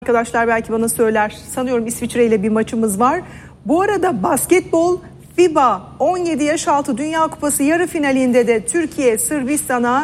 Arkadaşlar belki bana söyler. Sanıyorum İsviçre ile bir maçımız var. Bu arada basketbol FIBA 17 yaş altı Dünya Kupası yarı finalinde de Türkiye Sırbistan'a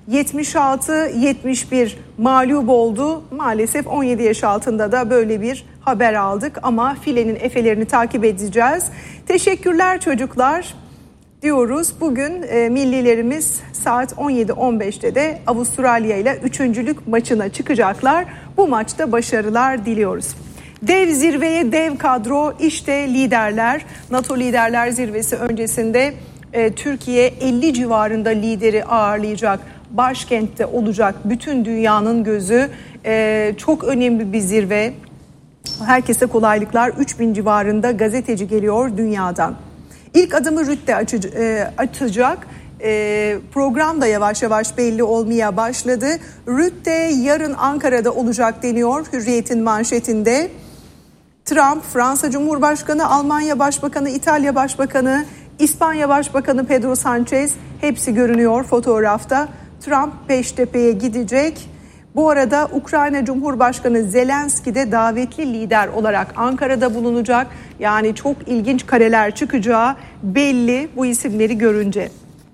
76-71 mağlup oldu. Maalesef 17 yaş altında da böyle bir haber aldık ama filenin efelerini takip edeceğiz. Teşekkürler çocuklar diyoruz. Bugün millilerimiz saat 17.15'te de Avustralya ile üçüncülük maçına çıkacaklar. Bu maçta başarılar diliyoruz. Dev zirveye dev kadro, işte liderler. NATO Liderler Zirvesi öncesinde Türkiye 50 civarında lideri ağırlayacak. Başkentte olacak, bütün dünyanın gözü. Çok önemli bir zirve. Herkese kolaylıklar. 3000 civarında gazeteci geliyor dünyadan. İlk adımı Rütte atacak. Program da yavaş yavaş belli olmaya başladı. Rütte yarın Ankara'da olacak deniyor Hürriyet'in manşetinde. Trump, Fransa Cumhurbaşkanı, Almanya Başbakanı, İtalya Başbakanı, İspanya Başbakanı Pedro Sanchez hepsi görünüyor fotoğrafta. Trump Beştepe'ye gidecek. Bu arada Ukrayna Cumhurbaşkanı Zelenski de davetli lider olarak Ankara'da bulunacak. Yani çok ilginç kareler çıkacağı belli bu isimleri görünce.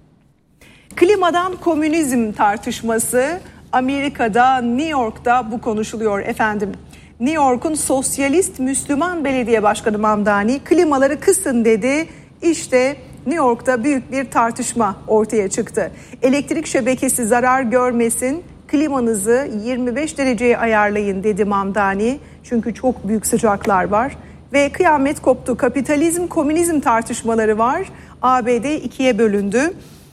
Klimadan komünizm tartışması Amerika'da, New York'ta bu konuşuluyor efendim. New York'un sosyalist Müslüman belediye başkanı Mamdani klimaları kısın dedi. İşte New York'ta büyük bir tartışma ortaya çıktı. Elektrik şebekesi zarar görmesin, klimanızı 25 dereceye ayarlayın dedi Mamdani. Çünkü çok büyük sıcaklar var ve kıyamet koptu. Kapitalizm, komünizm tartışmaları var. ABD ikiye bölündü.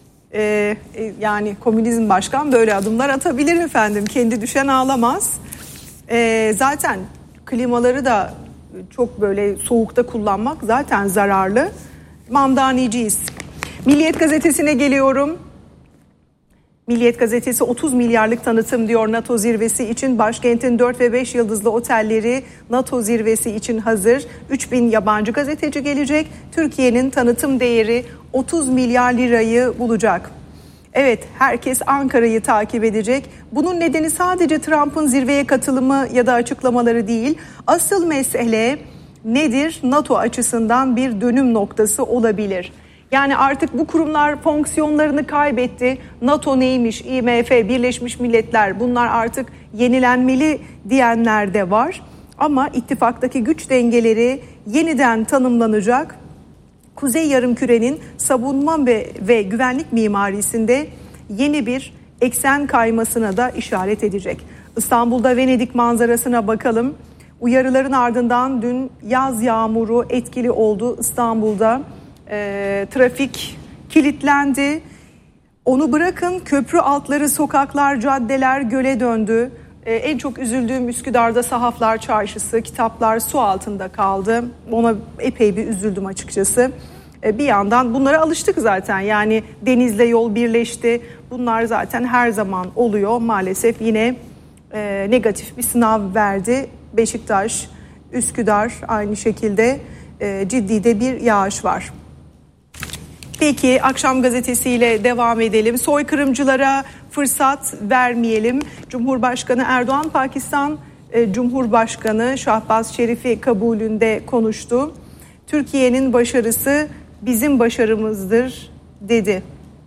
Yani komünizm başkan böyle adımlar atabilir efendim. Kendi düşen ağlamaz. Zaten klimaları da çok böyle soğukta kullanmak zaten zararlı. Mamdaniciyiz. Milliyet gazetesine geliyorum. Milliyet gazetesi 30 milyarlık tanıtım diyor NATO zirvesi için. Başkentin 4 ve 5 yıldızlı otelleri NATO zirvesi için hazır. 3000 yabancı gazeteci gelecek. Türkiye'nin tanıtım değeri 30 milyar lirayı bulacak. Evet, herkes Ankara'yı takip edecek. Bunun nedeni sadece Trump'ın zirveye katılımı ya da açıklamaları değil. Asıl mesele nedir? NATO açısından bir dönüm noktası olabilir. Yani artık bu kurumlar fonksiyonlarını kaybetti. NATO neymiş, IMF, Birleşmiş Milletler, bunlar artık yenilenmeli diyenler de var. Ama ittifaktaki güç dengeleri yeniden tanımlanacak. Kuzey Yarımküre'nin savunma ve güvenlik mimarisinde yeni bir eksen kaymasına da işaret edecek. İstanbul'da Venedik manzarasına bakalım. Uyarıların ardından dün yaz yağmuru etkili oldu İstanbul'da. Trafik kilitlendi. Onu bırakın, köprü altları, sokaklar, caddeler göle döndü. En çok üzüldüğüm Üsküdar'da Sahaflar Çarşısı, kitaplar su altında kaldı. Ona epey bir üzüldüm açıkçası. Bir yandan bunlara alıştık zaten. Yani denizle yol birleşti. Bunlar zaten her zaman oluyor. Maalesef yine negatif bir sınav verdi. Beşiktaş, Üsküdar aynı şekilde ciddi de bir yağış var. Peki Akşam gazetesiyle devam edelim. Soykırımcılara fırsat vermeyelim. Cumhurbaşkanı Erdoğan Pakistan Cumhurbaşkanı Şahbaz Şerif'i kabulünde konuştu. Türkiye'nin başarısı bizim başarımızdır dedi.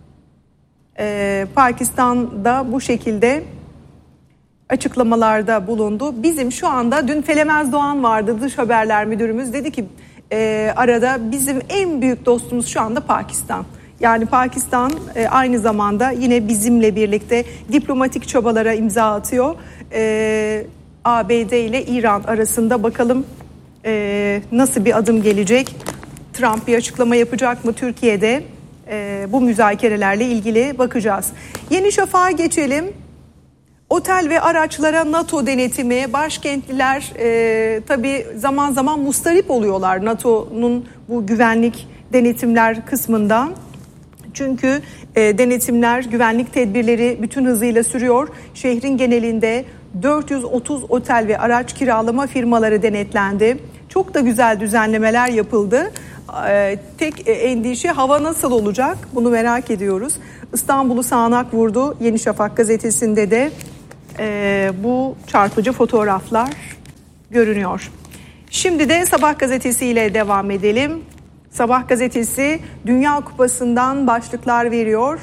Pakistan'da bu şekilde açıklamalarda bulundu. Bizim şu anda dün Felemez Doğan vardı, dış haberler müdürümüz, dedi ki arada bizim en büyük dostumuz şu anda Pakistan. Yani Pakistan aynı zamanda yine bizimle birlikte diplomatik çabalara imza atıyor. ABD ile İran arasında bakalım nasıl bir adım gelecek? Trump bir açıklama yapacak mı Türkiye'de? Bu müzakerelerle ilgili bakacağız. Yeni Şafak'a geçelim. Otel ve araçlara NATO denetimi, başkentliler tabii zaman zaman mustarip oluyorlar NATO'nun bu güvenlik denetimler kısmından. Çünkü denetimler, güvenlik tedbirleri bütün hızıyla sürüyor. Şehrin genelinde 430 otel ve araç kiralama firmaları denetlendi. Çok da güzel düzenlemeler yapıldı. Tek endişe hava nasıl olacak? Bunu merak ediyoruz. İstanbul'u sağanak vurdu. Yeni Şafak gazetesinde de bu çarpıcı fotoğraflar görünüyor. Şimdi de Sabah gazetesi ile devam edelim. Sabah gazetesi Dünya Kupası'ndan başlıklar veriyor.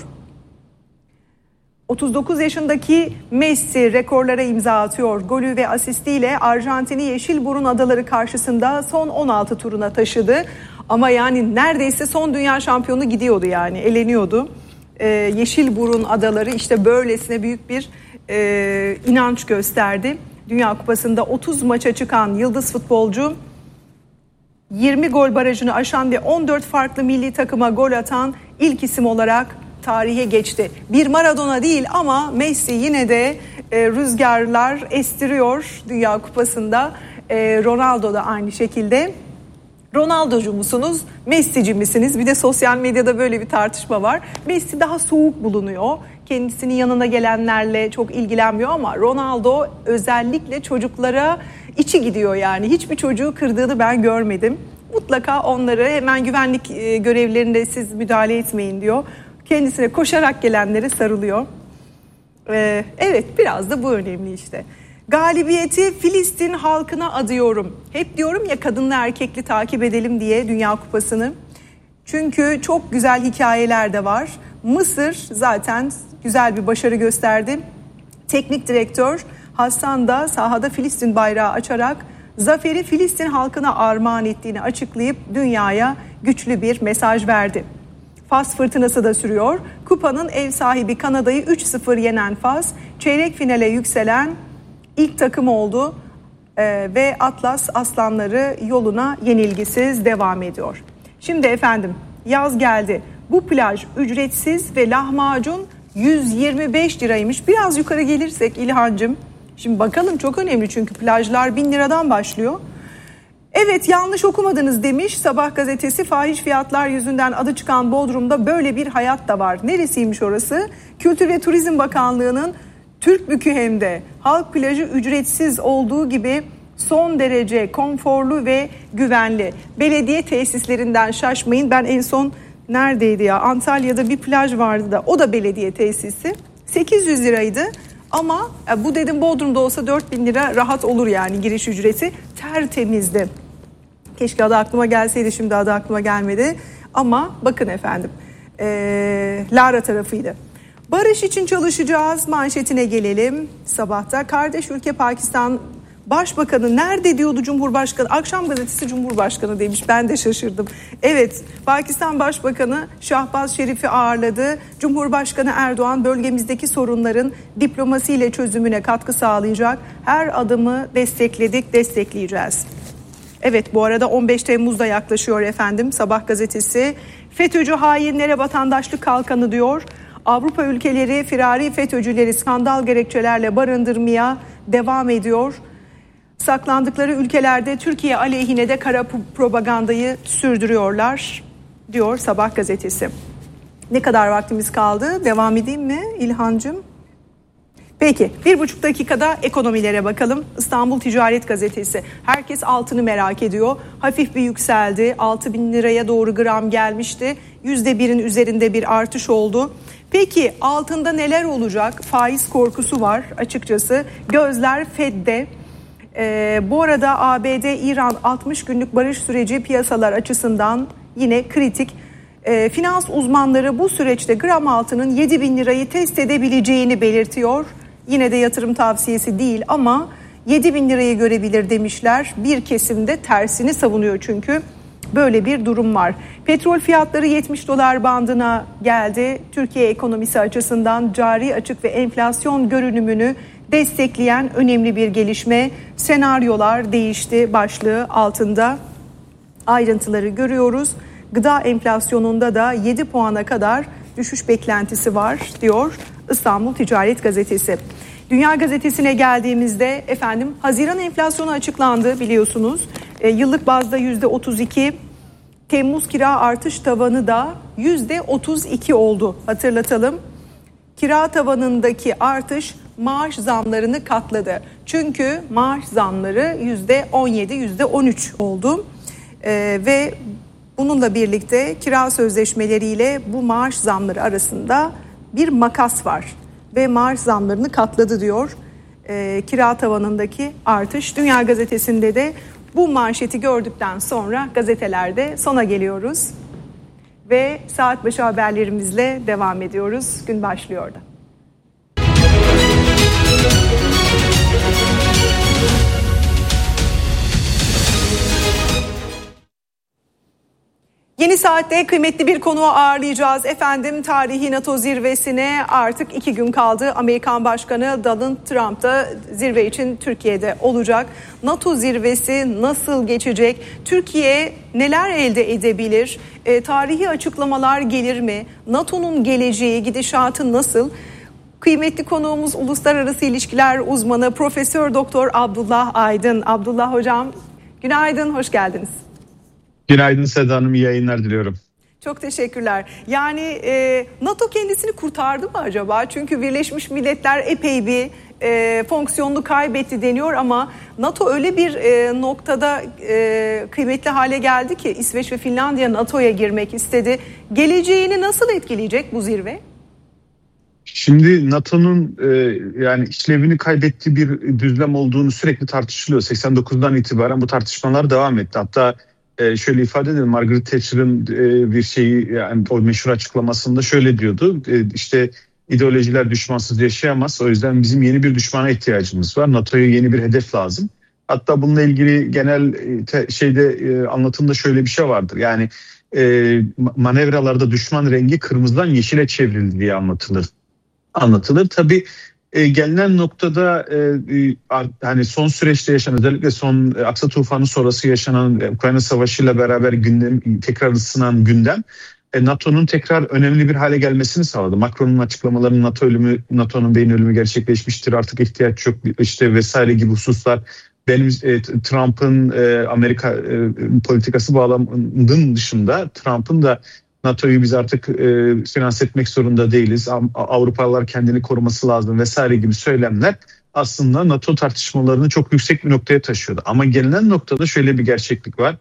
39 yaşındaki Messi rekorlara imza atıyor. Golü ve asistiyle Arjantin'i Yeşilburun Adaları karşısında son 16 turuna taşıdı. Ama yani neredeyse son dünya şampiyonu gidiyordu, yani eleniyordu. Yeşilburun Adaları işte böylesine büyük bir inanç gösterdi. Dünya Kupası'nda 30 maça çıkan yıldız futbolcu 20 gol barajını aşan ve 14 farklı milli takıma gol atan ilk isim olarak tarihe geçti. Bir Maradona değil ama Messi yine de rüzgarlar estiriyor Dünya Kupası'nda. Ronaldo da aynı şekilde. Ronaldo'cu musunuz, Messi'ci misiniz? Bir de sosyal medyada böyle bir tartışma var. Messi daha soğuk bulunuyor. Kendisinin yanına gelenlerle çok ilgilenmiyor ama Ronaldo özellikle çocuklara içi gidiyor yani. Hiçbir çocuğu kırdığını ben görmedim. Mutlaka onları hemen güvenlik görevlilerinde siz müdahale etmeyin diyor. Kendisine koşarak gelenlere sarılıyor. Evet, biraz da bu önemli işte. Galibiyeti Filistin halkına adıyorum. Hep diyorum ya, kadınlı erkekli takip edelim diye Dünya Kupası'nı. Çünkü çok güzel hikayeler de var. Mısır zaten güzel bir başarı gösterdi. Teknik direktör Hasan da sahada Filistin bayrağı açarak zaferi Filistin halkına armağan ettiğini açıklayıp dünyaya güçlü bir mesaj verdi. Fas fırtınası da sürüyor. Kupanın ev sahibi Kanada'yı 3-0 yenen Fas, çeyrek finale yükselen ilk takım oldu ve Atlas Aslanları yoluna yenilgisiz devam ediyor. Şimdi efendim, yaz geldi. Bu plaj ücretsiz ve lahmacun 125 liraymış. Biraz yukarı gelirsek İlhancığım, şimdi bakalım, çok önemli çünkü plajlar 1000 liradan başlıyor. Evet, yanlış okumadınız demiş Sabah gazetesi. Fahiş fiyatlar yüzünden adı çıkan Bodrum'da böyle bir hayat da var. Neresiymiş orası? Kültür ve Turizm Bakanlığı'nın Türkbükü hem de halk plajı ücretsiz olduğu gibi son derece konforlu ve güvenli. Belediye tesislerinden şaşmayın. Ben en son neredeydi ya? Antalya'da bir plaj vardı da, o da belediye tesisi. 800 liraydı. Ama bu dedim Bodrum'da olsa 4000 lira rahat olur yani giriş ücreti. Tertemizdi. Keşke adı aklıma gelseydi, şimdi adı aklıma gelmedi. Ama bakın efendim, Lara tarafıydı. Barış için çalışacağız manşetine gelelim sabahta. Kardeş ülke Pakistan Başbakanı nerede diyordu Cumhurbaşkanı? Akşam gazetesi Cumhurbaşkanı demiş, ben de şaşırdım. Evet, Pakistan Başbakanı Şahbaz Şerif'i ağırladı. Cumhurbaşkanı Erdoğan bölgemizdeki sorunların diplomasiyle çözümüne katkı sağlayacak. Her adımı destekledik, destekleyeceğiz. Evet, bu arada 15 Temmuz'da yaklaşıyor efendim. Sabah gazetesi FETÖ'cü hainlere vatandaşlık kalkanı diyor. Avrupa ülkeleri firari FETÖ'cüleri skandal gerekçelerle barındırmaya devam ediyor. Saklandıkları ülkelerde Türkiye aleyhine de kara propagandayı sürdürüyorlar diyor Sabah gazetesi. Ne kadar vaktimiz kaldı? Devam edeyim mi İlhancığım? Peki, 1,5 dakikada ekonomilere bakalım. İstanbul Ticaret Gazetesi. Herkes altını merak ediyor. Hafif bir yükseldi. 6.000 liraya doğru gram gelmişti. %1'in üzerinde bir artış oldu. Peki altında neler olacak? Faiz korkusu var açıkçası. Gözler Fed'de. Bu arada ABD-İran 60 günlük barış süreci piyasalar açısından yine kritik. Finans uzmanları bu süreçte gram altının 7.000 lirayı test edebileceğini belirtiyor. Yine de yatırım tavsiyesi değil ama 7.000 lirayı görebilir demişler. Bir kesimde tersini savunuyor çünkü böyle bir durum var. Petrol fiyatları 70 dolar bandına geldi. Türkiye ekonomisi açısından cari açık ve enflasyon görünümünü destekleyen önemli bir gelişme. Senaryolar değişti başlığı altında ayrıntıları görüyoruz. Gıda enflasyonunda da 7 puana kadar düşüş beklentisi var diyor İstanbul Ticaret Gazetesi. Dünya Gazetesi'ne geldiğimizde efendim Haziran enflasyonu açıklandı biliyorsunuz. Yıllık bazda %32, Temmuz kira artış tavanı da %32 oldu, hatırlatalım. Kira tavanındaki artış maaş zamlarını katladı. Çünkü maaş zamları %17, %13 oldu. Ve bununla birlikte kira sözleşmeleriyle bu maaş zamları arasında bir makas var. Ve maaş zamlarını katladı diyor. kira tavanındaki artış. Dünya Gazetesi'nde de bu manşeti gördükten sonra gazetelerde sona geliyoruz. Ve saat başı haberlerimizle devam ediyoruz. Gün başlıyor da. Yeni saatte kıymetli bir konuğu ağırlayacağız. Efendim, tarihi NATO zirvesine artık 2 gün kaldı. Amerikan Başkanı Donald Trump da zirve için Türkiye'de olacak. NATO zirvesi nasıl geçecek? Türkiye neler elde edebilir? Tarihi açıklamalar gelir mi? NATO'nun geleceği, gidişatı nasıl? Kıymetli konuğumuz uluslararası ilişkiler uzmanı Profesör Doktor Abdullah Aydın. Abdullah hocam, günaydın, hoş geldiniz. Günaydın Seda Hanım, iyi yayınlar diliyorum. Çok teşekkürler. Yani NATO kendisini kurtardı mı acaba? Çünkü Birleşmiş Milletler epey bir fonksiyonunu kaybetti deniyor ama NATO öyle bir noktada kıymetli hale geldi ki İsveç ve Finlandiya NATO'ya girmek istedi. Geleceğini nasıl etkileyecek bu zirve? Şimdi NATO'nun yani işlevini kaybettiği bir düzlem olduğunu sürekli tartışılıyor. 89'dan itibaren bu tartışmalar devam etti. Hatta şöyle ifade edelim, Margaret Thatcher'ın bir şeyi, yani o meşhur açıklamasında şöyle diyordu: işte ideolojiler düşmansız yaşayamaz, o yüzden bizim yeni bir düşmana ihtiyacımız var, NATO'ya yeni bir hedef lazım. Hatta bununla ilgili genel anlatımda şöyle bir şey vardır, yani manevralarda düşman rengi kırmızıdan yeşile çevrildi diye anlatılır. Tabii gelinen noktada hani son süreçte yaşanan, özellikle son Aksa Tufanı sonrası yaşanan Ukrayna Savaşı ile beraber tekrar ısınan gündem NATO'nun tekrar önemli bir hale gelmesini sağladı. Macron'un açıklamalarının NATO'nun beyin ölümü gerçekleşmiştir, artık ihtiyaç yok işte vesaire gibi hususlar, benim Trump'ın Amerika politikası bağlamının dışında Trump'ın da NATO'yu biz artık finanse etmek zorunda değiliz, Avrupalılar kendini koruması lazım vesaire gibi söylemler aslında NATO tartışmalarını çok yüksek bir noktaya taşıyordu. Ama gelinen noktada şöyle bir gerçeklik var.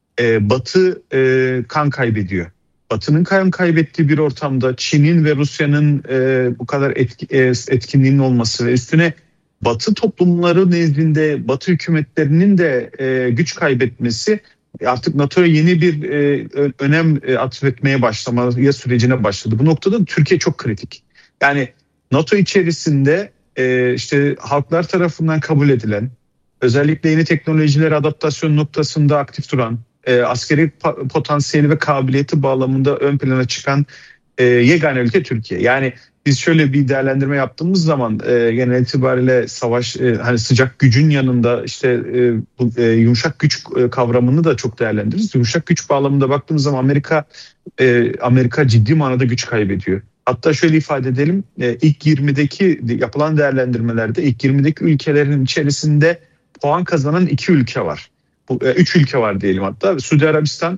Batı kan kaybediyor. Batı'nın kan kaybettiği bir ortamda Çin'in ve Rusya'nın bu kadar etkinliğinin olması ve üstüne Batı toplumları nezdinde Batı hükümetlerinin de güç kaybetmesi artık NATO'ya yeni bir önem atfetmeye başlamaya sürecine başladı. Bu noktada Türkiye çok kritik. Yani NATO içerisinde işte halklar tarafından kabul edilen, özellikle yeni teknolojilere adaptasyon noktasında aktif duran, askeri potansiyeli ve kabiliyeti bağlamında ön plana çıkan yegane ülke Türkiye. Yani biz şöyle bir değerlendirme yaptığımız zaman genel itibariyle savaş, hani sıcak gücün yanında işte bu yumuşak güç kavramını da çok değerlendiririz. Yumuşak güç bağlamında baktığımız zaman Amerika ciddi manada güç kaybediyor. Hatta şöyle ifade edelim, ilk 20'deki yapılan değerlendirmelerde ilk 20'deki ülkelerin içerisinde puan kazanan 2 ülke var. 3 ülke var diyelim hatta. Suudi Arabistan,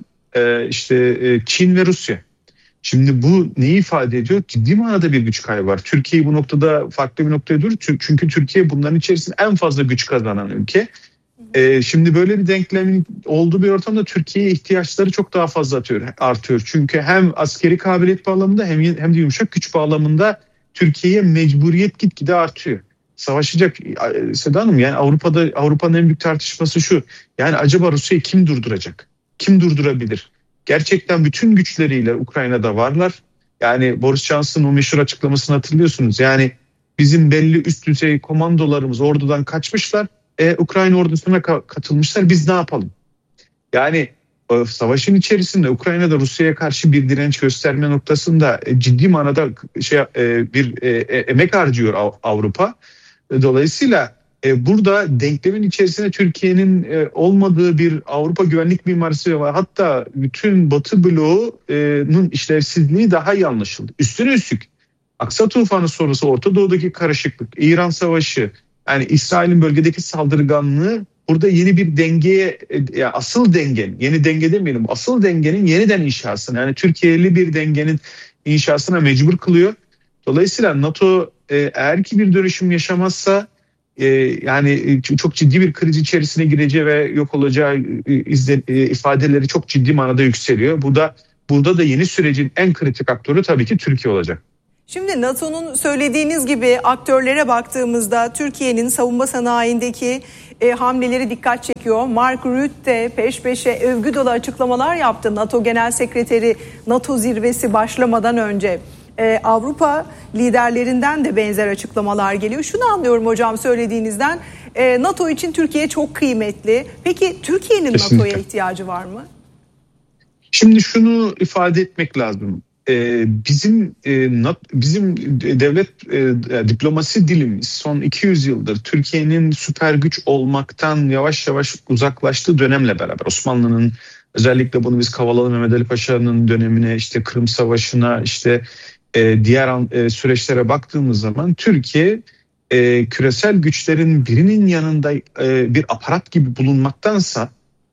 Çin ve Rusya. Şimdi bu neyi ifade ediyor? Ciddi manada bir güç kaybı var. Türkiye bu noktada farklı bir noktaya durur. Çünkü Türkiye bunların içerisinde en fazla güç kazanan ülke. Şimdi böyle bir denklemin olduğu bir ortamda Türkiye'ye ihtiyaçları çok daha fazla artıyor. Çünkü hem askeri kabiliyet bağlamında hem de yumuşak güç bağlamında Türkiye'ye mecburiyet gitgide artıyor. Savaşacak Seda Hanım, yani Avrupa'nın en büyük tartışması şu: yani acaba Rusya'yı kim durduracak? Kim durdurabilir? Gerçekten bütün güçleriyle Ukrayna'da varlar. Yani Boris Johnson'ın o meşhur açıklamasını hatırlıyorsunuz. Yani bizim belli üst düzey komandolarımız ordudan kaçmışlar. Ukrayna ordusuna katılmışlar. Biz ne yapalım? Yani savaşın içerisinde Ukrayna'da Rusya'ya karşı bir direnç gösterme noktasında ciddi manada emek harcıyor Avrupa. Dolayısıyla burada denklemin içerisinde Türkiye'nin olmadığı bir Avrupa güvenlik mimarisi var. Hatta bütün Batı bloğunun işlevsizliği daha iyi anlaşıldı. Üstüne üstlük Aksa Tufanı sonrası Orta Doğu'daki karışıklık, İran Savaşı, yani İsrail'in bölgedeki saldırganlığı burada yeni bir dengeye, asıl dengenin, yeni denge demeyelim, asıl dengenin yeniden inşasına, yani Türkiye'li bir dengenin inşasına mecbur kılıyor. Dolayısıyla NATO eğer ki bir dönüşüm yaşamazsa yani çok ciddi bir kriz içerisine gireceği ve yok olacağı ifadeleri çok ciddi manada yükseliyor. Burada da yeni sürecin en kritik aktörü tabii ki Türkiye olacak. Şimdi NATO'nun söylediğiniz gibi aktörlere baktığımızda Türkiye'nin savunma sanayindeki hamleleri dikkat çekiyor. Mark Rutte peş peşe övgü dolu açıklamalar yaptı. NATO Genel Sekreteri NATO zirvesi başlamadan önce. Avrupa liderlerinden de benzer açıklamalar geliyor. Şunu anlıyorum hocam söylediğinizden. NATO için Türkiye çok kıymetli. Peki Türkiye'nin NATO'ya ihtiyacı var mı? Şimdi şunu ifade etmek lazım. Bizim devlet diplomasi dilimiz son 200 yıldır Türkiye'nin süper güç olmaktan yavaş yavaş uzaklaştığı dönemle beraber Osmanlı'nın özellikle bunu biz Kavalalı Mehmet Ali Paşa'nın dönemine, işte Kırım Savaşı'na, işte diğer süreçlere baktığımız zaman Türkiye küresel güçlerin birinin yanında bir aparat gibi bulunmaktansa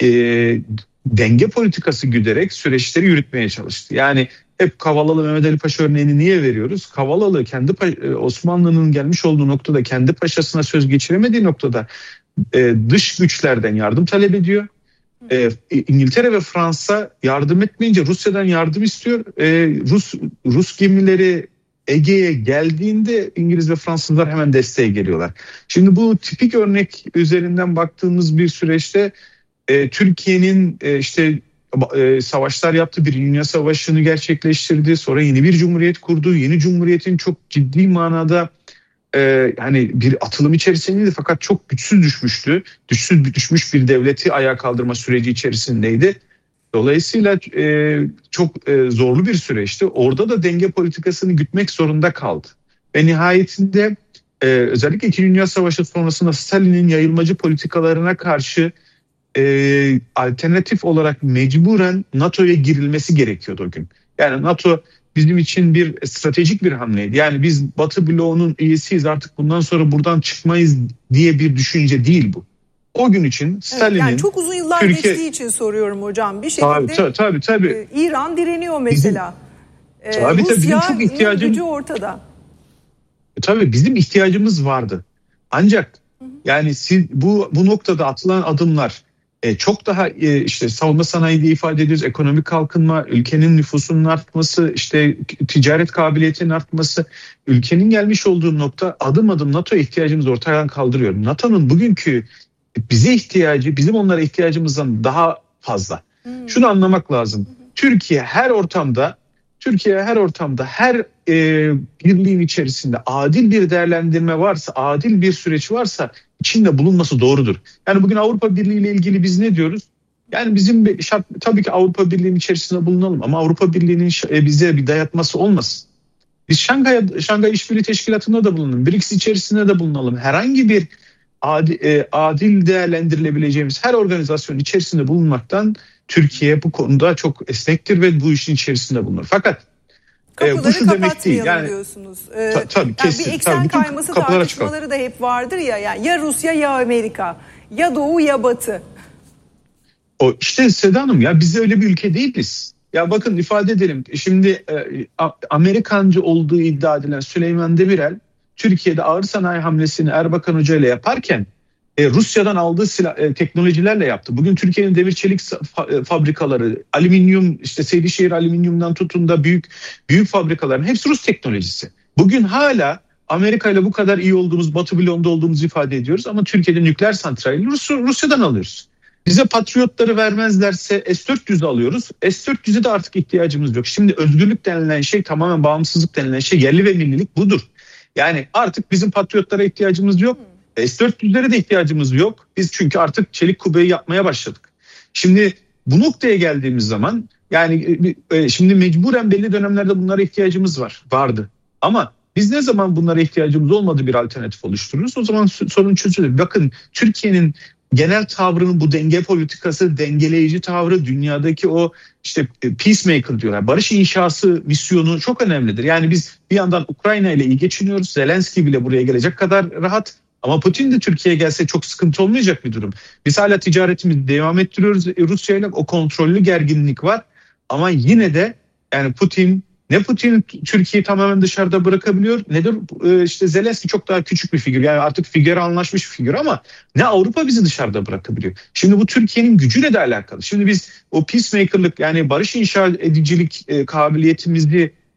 denge politikası güderek süreçleri yürütmeye çalıştı. Yani hep Kavalalı Mehmet Ali Paşa örneğini niye veriyoruz? Kavalalı Osmanlı'nın gelmiş olduğu noktada kendi paşasına söz geçiremediği noktada dış güçlerden yardım talep ediyor. İngiltere ve Fransa yardım etmeyince Rusya'dan yardım istiyor. Rus gemileri Ege'ye geldiğinde İngiliz ve Fransızlar hemen desteğe geliyorlar. Şimdi bu tipik örnek üzerinden baktığımız bir süreçte Türkiye'nin savaşlar yaptı. Birinci Dünya Savaşı'nı gerçekleştirdi. Sonra yeni bir cumhuriyet kurdu. Yeni cumhuriyetin çok ciddi manada hani bir atılım içerisindeydi fakat çok güçsüz düşmüştü. Düşmüş bir devleti ayağa kaldırma süreci içerisindeydi. Dolayısıyla çok zorlu bir süreçti. Orada da denge politikasını gütmek zorunda kaldı. Ve nihayetinde özellikle 2. Dünya Savaşı sonrasında Stalin'in yayılmacı politikalarına karşı alternatif olarak mecburen NATO'ya girilmesi gerekiyordu o gün. Yani NATO bizim için bir stratejik bir hamleydi. Yani biz Batı bloğunun üyesiyiz, artık bundan sonra buradan çıkmayız diye bir düşünce değil bu. O gün için Stalin'in... Yani çok uzun yıllar geçtiği için soruyorum hocam. Bir şekilde tabii. İran direniyor mesela. Rusya'nın gücü ortada. Tabii bizim ihtiyacımız vardı. Ancak yani bu noktada atılan adımlar çok daha işte savunma sanayi diye ifade ediyoruz. Ekonomik kalkınma, ülkenin nüfusunun artması, işte ticaret kabiliyetinin artması, ülkenin gelmiş olduğu nokta adım adım NATO ihtiyacımızı ortadan kaldırıyor. NATO'nun bugünkü bize ihtiyacı bizim onlara ihtiyacımızdan daha fazla. Şunu anlamak lazım. Türkiye her ortamda her birliğin içerisinde adil bir değerlendirme varsa, adil bir süreç varsa içinde bulunması doğrudur. Yani bugün Avrupa Birliği ile ilgili biz ne diyoruz? Yani bizim şart tabii ki Avrupa Birliği'nin içerisinde bulunalım ama Avrupa Birliği'nin bize bir dayatması olmasın. Biz Şanghay İşbirliği Teşkilatı'nda da bulunalım, BRICS içerisinde de bulunalım. Herhangi bir adil değerlendirilebileceğimiz her organizasyon içerisinde bulunmaktan Türkiye bu konuda çok esnektir ve bu işin içerisinde bulunur. Fakat bu şu demek değil. Yani diyorsunuz. Tabii kesin. Bir eksen kayması tartışmaları da hep vardır ya. Yani ya Rusya ya Amerika, ya Doğu ya Batı. O işte Seda Hanım, ya biz öyle bir ülke değiliz. Ya bakın ifade edelim. Şimdi Amerikancı olduğu iddia edilen Süleyman Demirel Türkiye'de ağır sanayi hamlesini Erbakan Hoca ile yaparken Rusya'dan aldığı teknolojilerle yaptı. Bugün Türkiye'nin demir çelik fabrikaları, alüminyum, işte Seydişehir Alüminyum'dan tutun da büyük fabrikaların hepsi Rus teknolojisi. Bugün hala Amerika ile bu kadar iyi olduğumuz, Batı bloğunda olduğumuzu ifade ediyoruz ama Türkiye'de nükleer santrali Rusya'dan alıyoruz. Bize Patriotları vermezlerse S-400'ü alıyoruz. S-400'e de artık ihtiyacımız yok. Şimdi özgürlük denilen şey, tamamen bağımsızlık denilen şey, yerli ve millilik budur. Yani artık bizim Patriotlara ihtiyacımız yok. S-400'lere de ihtiyacımız yok. Biz çünkü artık çelik kubbeyi yapmaya başladık. Şimdi bu noktaya geldiğimiz zaman yani şimdi mecburen belli dönemlerde bunlara ihtiyacımız vardı. Ama biz ne zaman bunlara ihtiyacımız olmadığı bir alternatif oluştururuz, o zaman sorun çözülür. Bakın Türkiye'nin genel tavrının bu denge politikası, dengeleyici tavrı, dünyadaki o işte peacemaker diyorlar, barış inşası misyonu çok önemlidir. Yani biz bir yandan Ukrayna ile iyi geçiniyoruz. Zelenski bile buraya gelecek kadar rahat. Ama Putin de Türkiye'ye gelse çok sıkıntı olmayacak bir durum. Biz hala ticaretimizi devam ettiriyoruz Rusya ile, o kontrollü gerginlik var. Ama yine de yani Putin Türkiye'yi tamamen dışarıda bırakabiliyor. Ne de işte Zelenski çok daha küçük bir figür. Yani artık figüre anlaşmış bir figür ama ne Avrupa bizi dışarıda bırakabiliyor. Şimdi bu Türkiye'nin gücüyle de alakalı. Şimdi biz o peacemaker'lık, yani barış inşa edicilik kabiliyetimizi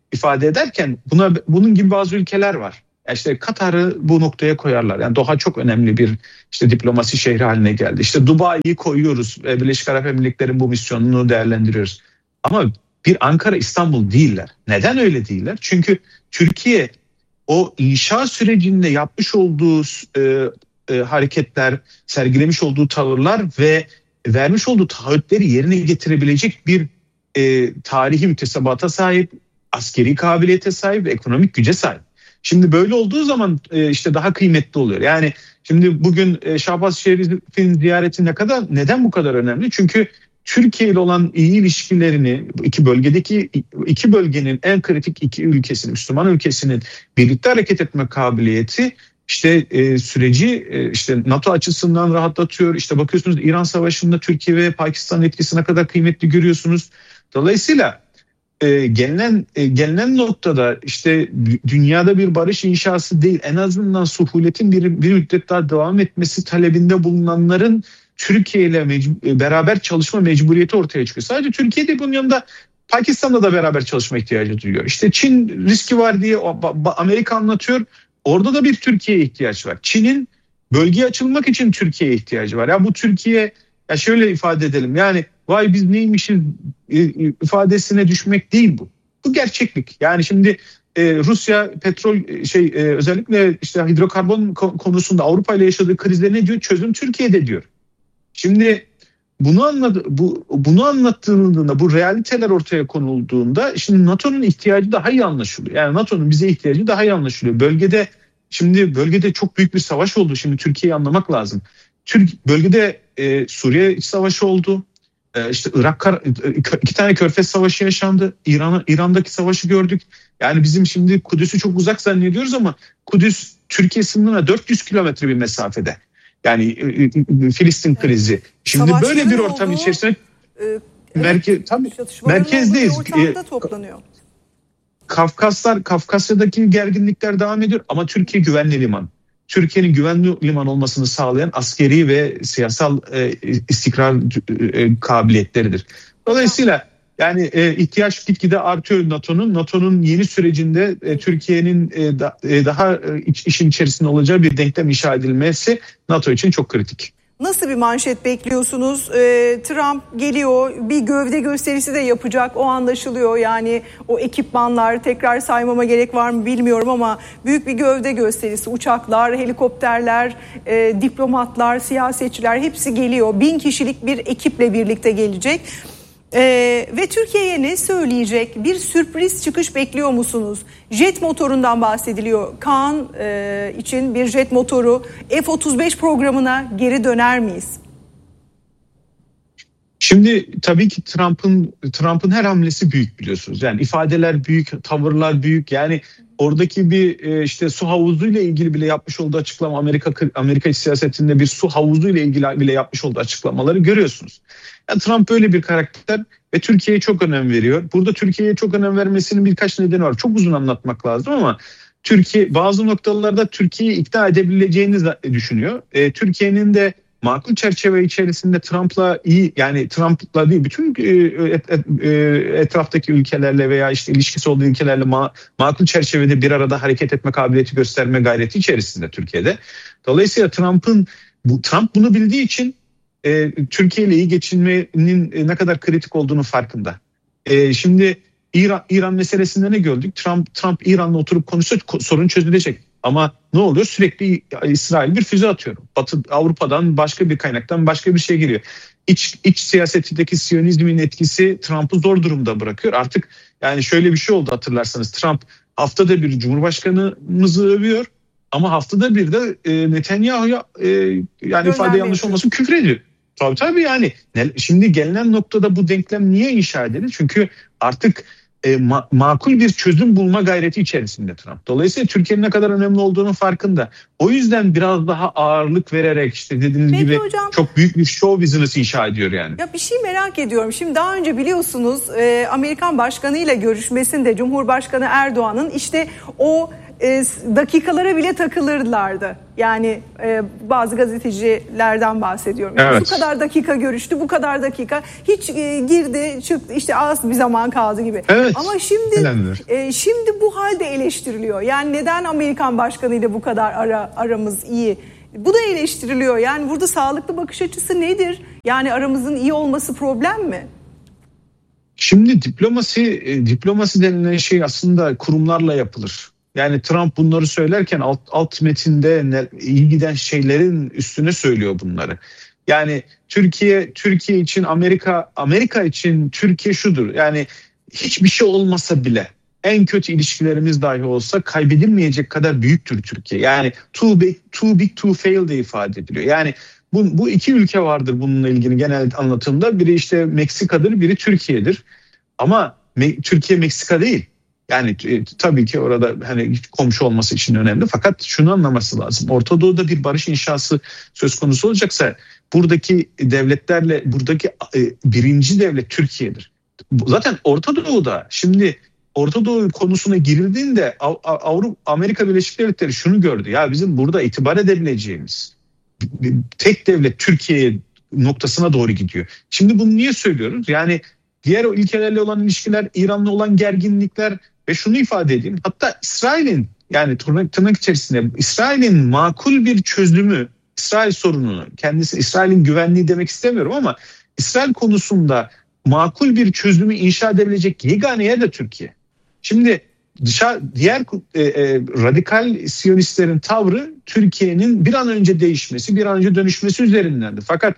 ifade ederken bunun gibi bazı ülkeler var. İşte Katar'ı bu noktaya koyarlar. Yani Doha çok önemli bir diplomasi şehri haline geldi. İşte Dubai'yi koyuyoruz. Birleşik Arap Emirlikleri'nin bu misyonunu değerlendiriyoruz. Ama bir Ankara, İstanbul değiller. Neden öyle değiller? Çünkü Türkiye o inşa sürecinde yapmış olduğu hareketler, sergilemiş olduğu tavırlar ve vermiş olduğu taahhütleri yerine getirebilecek bir tarihi mütesebata sahip, askeri kabiliyete sahip ve ekonomik güce sahip. Şimdi böyle olduğu zaman işte daha kıymetli oluyor. Yani şimdi bugün Şahbaz Şerif'in ziyareti neden bu kadar önemli? Çünkü Türkiye ile olan iyi ilişkilerini iki bölgenin en kritik iki ülkesinin, Müslüman ülkesinin birlikte hareket etme kabiliyeti süreci NATO açısından rahatlatıyor. İşte bakıyorsunuz İran Savaşı'nda Türkiye ve Pakistan etkisi ne kadar kıymetli görüyorsunuz. Dolayısıyla gelinen noktada dünyada bir barış inşası değil, en azından suhuletin bir müddet daha devam etmesi talebinde bulunanların Türkiye ile beraber çalışma mecburiyeti ortaya çıkıyor. Sadece Türkiye'de bunun yanında Pakistan'da da beraber çalışma ihtiyacı duyuyor. İşte Çin riski var diye Amerika anlatıyor. Orada da bir Türkiye'ye ihtiyaç var. Çin'in bölgeye açılmak için Türkiye'ye ihtiyacı var. Ya bu Türkiye, ya şöyle ifade edelim, yani vay biz neymişiz ifadesine düşmek değil bu. Bu gerçeklik. Yani şimdi Rusya petrol özellikle hidrokarbon konusunda Avrupa ile yaşadığı krizde ne diyor? Çözüm Türkiye'de diyor. Şimdi bunu anlattığında, bu realiteler ortaya konulduğunda şimdi NATO'nun ihtiyacı daha iyi anlaşılıyor. Yani NATO'nun bize ihtiyacı daha iyi anlaşılıyor. Bölgede çok büyük bir savaş oldu. Şimdi Türkiye'yi anlamak lazım. Bölgede Suriye iç savaşı oldu. Irak, 2 tane Körfez Savaşı yaşandı. İran'daki savaşı gördük. Yani bizim şimdi Kudüs'ü çok uzak zannediyoruz ama Kudüs Türkiye sınırına 400 kilometre bir mesafede. Yani Filistin krizi. Şimdi savaşların böyle bir ortam içerisinde merkezdeyiz. Ortamda toplanıyor. Kafkasya'daki gerginlikler devam ediyor ama Türkiye güvenli liman. Türkiye'nin güvenli liman olmasını sağlayan askeri ve siyasal istikrar kabiliyetleridir. Dolayısıyla yani ihtiyaç gitgide artıyor NATO'nun. NATO'nun yeni sürecinde Türkiye'nin daha işin içerisinde olacağı bir denklem inşa edilmesi NATO için çok kritik. Nasıl bir manşet bekliyorsunuz? Trump geliyor, bir gövde gösterisi de yapacak, o anlaşılıyor. Yani o ekipmanlar, tekrar saymama gerek var mı bilmiyorum ama büyük bir gövde gösterisi. Uçaklar, helikopterler, diplomatlar, siyasetçiler hepsi geliyor. 1000 kişilik bir ekiple birlikte gelecek. Ve Türkiye'ye ne söyleyecek? Bir sürpriz çıkış bekliyor musunuz? Jet motorundan bahsediliyor. Kaan için bir jet motoru, F-35 programına geri döner miyiz? Şimdi tabii ki Trump'ın her hamlesi büyük, biliyorsunuz. Yani ifadeler büyük, tavırlar büyük. Yani oradaki bir su havuzuyla ilgili bile yapmış olduğu açıklama, Amerika siyasetinde bir su havuzuyla ilgili bile yapmış olduğu açıklamaları görüyorsunuz. Yani Trump böyle bir karakter ve Türkiye'ye çok önem veriyor. Burada Türkiye'ye çok önem vermesinin birkaç nedeni var. Çok uzun anlatmak lazım ama Türkiye bazı noktalarda Türkiye'yi ikna edebileceğini düşünüyor. Türkiye'nin de makul çerçeve içerisinde Trump'la iyi, yani Trump'la değil bütün etraftaki ülkelerle veya ilişkisi olduğu ülkelerle makul çerçevede bir arada hareket etme kabiliyeti gösterme gayreti içerisinde Türkiye'de. Dolayısıyla Trump bunu bildiği için Türkiye ile iyi geçinmenin ne kadar kritik olduğunu farkında. Şimdi İran meselesinde ne gördük? Trump İran'la oturup konuşsa sorun çözülecek. Ama ne oluyor? Sürekli İsrail bir füze atıyor. Batı Avrupa'dan başka bir kaynaktan başka bir şey geliyor. İç siyasetindeki Siyonizmin etkisi Trump'ı zor durumda bırakıyor. Artık yani şöyle bir şey oldu, hatırlarsanız. Trump haftada bir Cumhurbaşkanımızı övüyor. Ama haftada bir de Netanyahu'ya yani ifade yanlış olmasın küfür ediyor. Tabii yani. Şimdi gelinen noktada bu denklem niye inşa edilir? Çünkü artık makul bir çözüm bulma gayreti içerisinde Trump. Dolayısıyla Türkiye'nin ne kadar önemli olduğunun farkında. O yüzden biraz daha ağırlık vererek dediğiniz gibi hocam, çok büyük bir show business inşa ediyor yani. Ya bir şey merak ediyorum. Şimdi daha önce biliyorsunuz Amerikan Başkanı ile görüşmesinde Cumhurbaşkanı Erdoğan'ın o dakikalara bile takılırlardı. Yani bazı gazetecilerden bahsediyorum. Yani evet. Bu kadar dakika görüştü, bu kadar dakika hiç girdi çıktı, işte az bir zaman kaldı gibi. Evet. Ama şimdi bu halde eleştiriliyor. Yani neden Amerikan başkanı ile bu kadar aramız iyi? Bu da eleştiriliyor. Yani burada sağlıklı bakış açısı nedir? Yani aramızın iyi olması problem mi? Şimdi diplomasi denilen şey aslında kurumlarla yapılır. Yani Trump bunları söylerken alt metinde iyi giden şeylerin üstüne söylüyor bunları. Yani Türkiye için Amerika için Türkiye şudur. Yani hiçbir şey olmasa bile, en kötü ilişkilerimiz dahi olsa kaybedilmeyecek kadar büyüktür Türkiye. Yani too big to fail diye ifade ediliyor. Yani bu iki ülke vardır bununla ilgili genel anlatımda. Biri işte Meksika'dır, biri Türkiye'dir. Ama Türkiye Meksika değil. Yani tabii ki orada hani komşu olması için önemli. Fakat şunu anlaması lazım. Orta Doğu'da bir barış inşası söz konusu olacaksa buradaki devletlerle buradaki birinci devlet Türkiye'dir. Zaten Orta Doğu'da şimdi Orta Doğu konusuna girildiğinde Amerika Birleşik Devletleri şunu gördü. Ya bizim burada itibar edebileceğimiz tek devlet Türkiye noktasına doğru gidiyor. Şimdi bunu niye söylüyoruz? Yani diğer o ülkelerle olan ilişkiler, İran'la olan gerginlikler ve şunu ifade edeyim. Hatta İsrail'in, yani tırnak içerisinde İsrail'in makul bir çözümü, İsrail sorununu, kendisi İsrail'in güvenliği demek istemiyorum ama İsrail konusunda makul bir çözümü inşa edebilecek yegane yer de Türkiye. Şimdi diğer radikal Siyonistlerin tavrı Türkiye'nin bir an önce değişmesi, bir an önce dönüşmesi üzerindendi. Fakat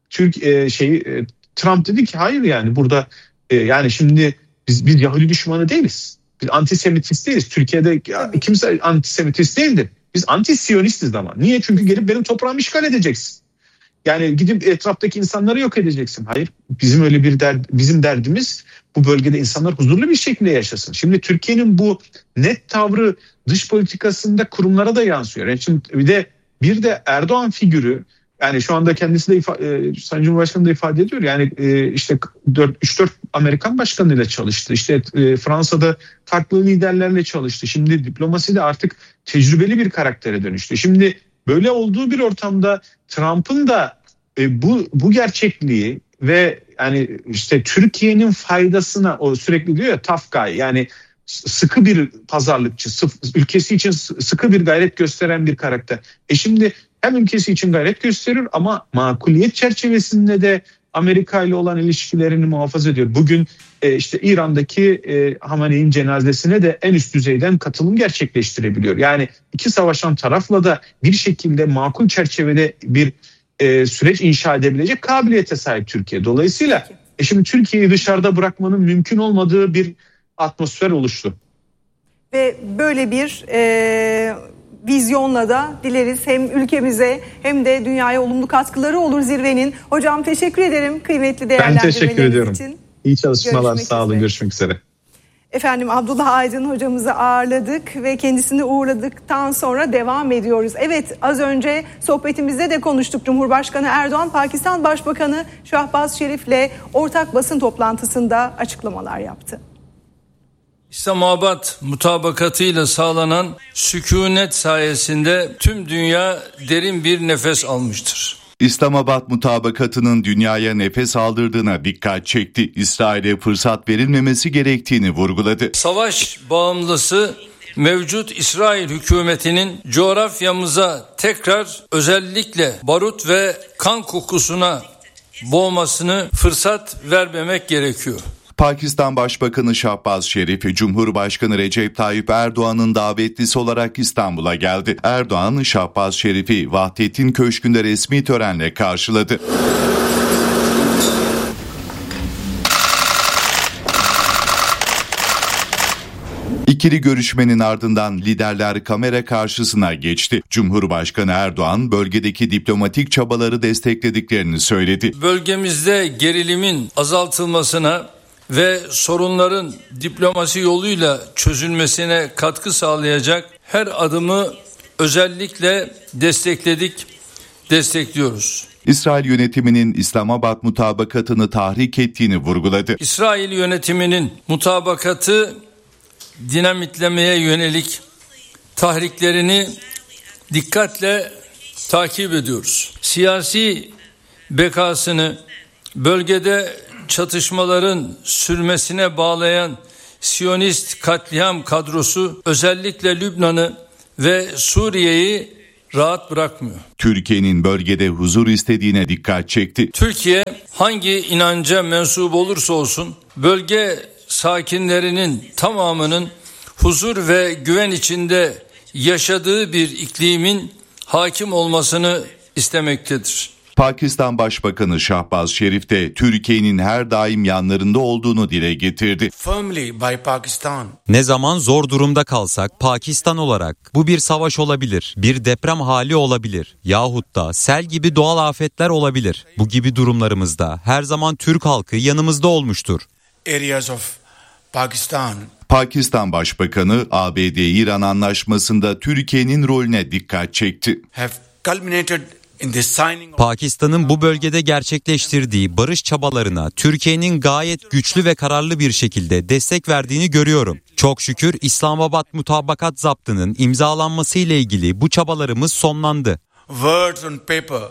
Trump dedi ki hayır, yani burada yani şimdi biz Yahudi düşmanı değiliz. Biz antisemitist değiliz. Türkiye'de kimse antisemitist değildir. Biz anti-Siyonistiz ama. Niye? Çünkü gelip benim toprağımı işgal edeceksin. Yani gidip etraftaki insanları yok edeceksin. Hayır, bizim öyle bizim derdimiz bu bölgede insanlar huzurlu bir şekilde yaşasın. Şimdi Türkiye'nin bu net tavrı dış politikasında kurumlara da yansıyor. Yani şimdi bir de Erdoğan figürü, yani şu anda kendisi de Sayın Cumhurbaşkanı da ifade ediyor. Yani işte 3-4 Amerikan başkanıyla çalıştı. İşte Fransa'da farklı liderlerle çalıştı. Şimdi diplomaside artık tecrübeli bir karaktere dönüştü. Şimdi böyle olduğu bir ortamda Trump'ın da bu gerçekliği ve yani işte Türkiye'nin faydasına, o sürekli diyor ya tough guy, yani sıkı bir pazarlıkçı, ülkesi için sıkı bir gayret gösteren bir karakter. Şimdi hem ülkesi için gayret gösterir ama makuliyet çerçevesinde de Amerika ile olan ilişkilerini muhafaza ediyor. Bugün işte İran'daki Hamaney'in cenazesine de en üst düzeyden katılım gerçekleştirebiliyor. Yani iki savaşan tarafla da bir şekilde makul çerçevede bir süreç inşa edebilecek kabiliyete sahip Türkiye. Dolayısıyla şimdi Türkiye'yi dışarıda bırakmanın mümkün olmadığı bir atmosfer oluştu. Ve böyle bir vizyonla da dileriz hem ülkemize hem de dünyaya olumlu katkıları olur zirvenin. Hocam teşekkür ederim kıymetli değerlendirmeleriniz için. Ben teşekkür ediyorum. İyi çalışmalar, sağ olun, görüşmek üzere. Efendim, Abdullah Aydın hocamızı ağırladık ve kendisini uğurladıktan sonra devam ediyoruz. Evet, az önce sohbetimizde de konuştuk. Cumhurbaşkanı Erdoğan, Pakistan Başbakanı Şahbaz Şerif'le ortak basın toplantısında açıklamalar yaptı. İslamabad mutabakatıyla sağlanan sükunet sayesinde tüm dünya derin bir nefes almıştır. İslamabad mutabakatının dünyaya nefes aldırdığına dikkat çekti. İsrail'e fırsat verilmemesi gerektiğini vurguladı. Savaş bağımlısı mevcut İsrail hükümetinin coğrafyamıza tekrar özellikle barut ve kan kokusuna boğmasını fırsat vermemek gerekiyor. Pakistan Başbakanı Şahbaz Şerif, Cumhurbaşkanı Recep Tayyip Erdoğan'ın davetlisi olarak İstanbul'a geldi. Erdoğan, Şahbaz Şerif'i Vahdettin Köşkü'nde resmi törenle karşıladı. İkili görüşmenin ardından liderler kamera karşısına geçti. Cumhurbaşkanı Erdoğan bölgedeki diplomatik çabaları desteklediklerini söyledi. Bölgemizde gerilimin azaltılmasına ve sorunların diplomasi yoluyla çözülmesine katkı sağlayacak her adımı özellikle destekliyoruz. İsrail yönetiminin İslamabad mutabakatını tahrik ettiğini vurguladı. İsrail yönetiminin mutabakatı dinamitlemeye yönelik tahriklerini dikkatle takip ediyoruz. Siyasi bekasını bölgede çatışmaların sürmesine bağlayan Siyonist katliam kadrosu özellikle Lübnan'ı ve Suriye'yi rahat bırakmıyor. Türkiye'nin bölgede huzur istediğine dikkat çekti. Türkiye hangi inanca mensup olursa olsun bölge sakinlerinin tamamının huzur ve güven içinde yaşadığı bir iklimin hakim olmasını istemektedir. Pakistan Başbakanı Şahbaz Şerif de Türkiye'nin her daim yanlarında olduğunu dile getirdi. Ne zaman zor durumda kalsak Pakistan olarak bu bir savaş olabilir, bir deprem hali olabilir yahut da sel gibi doğal afetler olabilir. Bu gibi durumlarımızda her zaman Türk halkı yanımızda olmuştur. Pakistan Başbakanı ABD-İran anlaşmasında Türkiye'nin rolüne dikkat çekti. Pakistan'ın bu bölgede gerçekleştirdiği barış çabalarına Türkiye'nin gayet güçlü ve kararlı bir şekilde destek verdiğini görüyorum. Çok şükür İslamabad Mutabakat Zaptı'nın imzalanması ile ilgili bu çabalarımız sonlandı. Words on paper.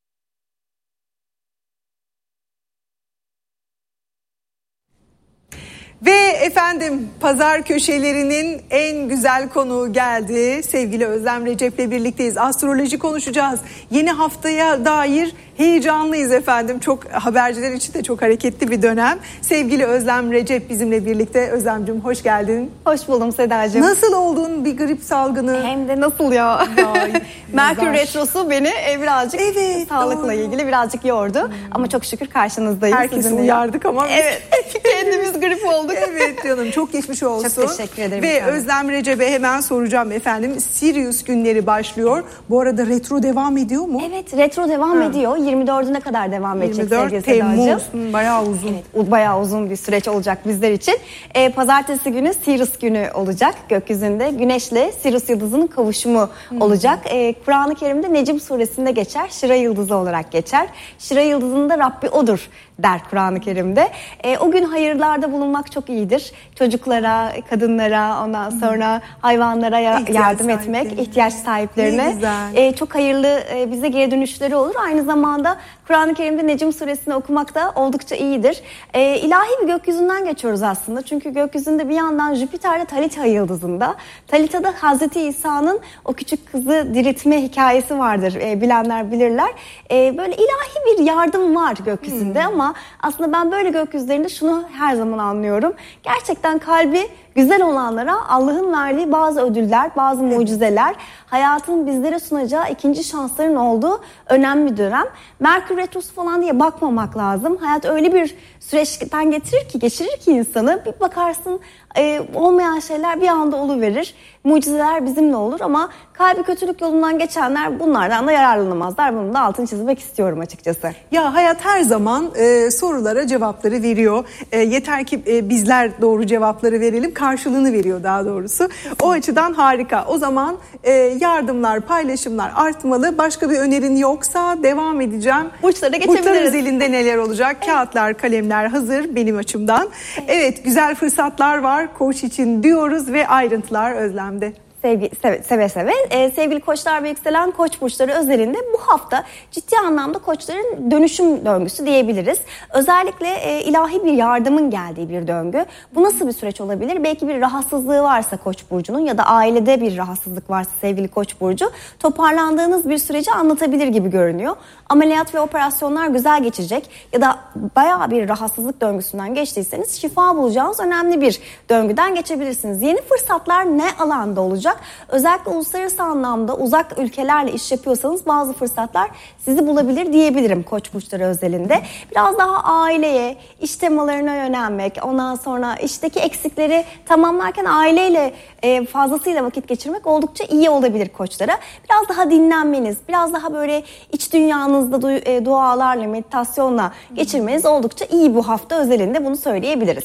Ve efendim pazar köşelerinin en güzel konuğu geldi. Sevgili Özlem Recep'le birlikteyiz. Astroloji konuşacağız. Yeni haftaya dair heyecanlıyız efendim. Çok haberciler için de çok hareketli bir dönem. Sevgili Özlem Recep bizimle birlikte. Özlemciğim hoş geldin. Hoş buldum Sedacığım. Nasıl oldun bir grip salgını? Hem de nasıl ya? Merkür retrosu beni birazcık sağlıkla ilgili birazcık yordu. Ama çok şükür karşınızdayım. Herkesi uyardık ama. Evet. Kendimiz grip olduk. Evet canım çok geçmiş olsun. Çok teşekkür ederim. Ve efendim. Özlem Recep'e hemen soracağım efendim. Sirius günleri başlıyor. Bu arada retro devam ediyor mu? Evet retro devam ediyor. 24'üne kadar devam edecek sevgili 24 Temmuz. Bayağı uzun. Evet, bayağı uzun bir süreç olacak bizler için. Pazartesi günü Sirius günü olacak gökyüzünde. Güneşle Sirius yıldızının kavuşumu olacak. Kur'an-ı Kerim'de Necm suresinde geçer. Şira yıldızı olarak geçer. Şira yıldızının da Rabbi odur der Kur'an-ı Kerim'de. O gün hayırlarda bulunmak çok iyidir. Çocuklara, kadınlara, ondan sonra hayvanlara yardım etmek, ihtiyaç sahiplerine çok hayırlı bize geri dönüşleri olur. Aynı zamanda Kur'an-ı Kerim'de Necm suresini okumak da oldukça iyidir. İlahi bir gökyüzünden geçiyoruz aslında. Çünkü gökyüzünde bir yandan Jüpiter'de Talita yıldızında. Talita'da Hazreti İsa'nın o küçük kızı diriltme hikayesi vardır. Bilenler bilirler. Böyle ilahi bir yardım var gökyüzünde ama aslında ben böyle gökyüzlerinde şunu her zaman anlıyorum. Gerçekten kalbi güzel olanlara Allah'ın verdiği bazı ödüller, bazı mucizeler, hayatın bizlere sunacağı ikinci şansların olduğu önemli bir dönem. Merkür retrosu falan diye bakmamak lazım. Hayat öyle bir süreçten geçirir ki insanı. Bir bakarsın olmayan şeyler bir anda oluverir. Mucizeler bizimle olur ama kalbi kötülük yolundan geçenler bunlardan da yararlanamazlar. Bunun da altını çizmek istiyorum açıkçası. Ya hayat her zaman sorulara cevapları veriyor. Yeter ki bizler doğru cevapları verelim. Karşılığını veriyor daha doğrusu. O açıdan harika. O zaman yardımlar, paylaşımlar artmalı. Başka bir önerin yoksa devam edeceğim. Burçlara geçebiliriz. Burçlar özelinde neler olacak? Kağıtlar, kalemler hazır benim açımdan. Evet, güzel fırsatlar var koç için diyoruz ve ayrıntılar Özlem'de. Seve seve. Sevgili koçlar ve yükselen koç burçları özelinde bu hafta ciddi anlamda koçların dönüşüm döngüsü diyebiliriz. Özellikle ilahi bir yardımın geldiği bir döngü. Bu nasıl bir süreç olabilir? Belki bir rahatsızlığı varsa koç burcunun ya da ailede bir rahatsızlık varsa sevgili koç burcu toparlandığınız bir süreci anlatabilir gibi görünüyor. Ameliyat ve operasyonlar güzel geçecek ya da bayağı bir rahatsızlık döngüsünden geçtiyseniz şifa bulacağınız önemli bir döngüden geçebilirsiniz. Yeni fırsatlar ne alanda olacak? Özellikle uluslararası anlamda uzak ülkelerle iş yapıyorsanız bazı fırsatlar sizi bulabilir diyebilirim koç burçları özelinde. Biraz daha aileye, iş temalarına yönelmek, ondan sonra işteki eksikleri tamamlarken aileyle fazlasıyla vakit geçirmek oldukça iyi olabilir koçlara. Biraz daha dinlenmeniz, biraz daha böyle iç dünyanızda dualarla, meditasyonla geçirmeniz oldukça iyi bu hafta özelinde bunu söyleyebiliriz.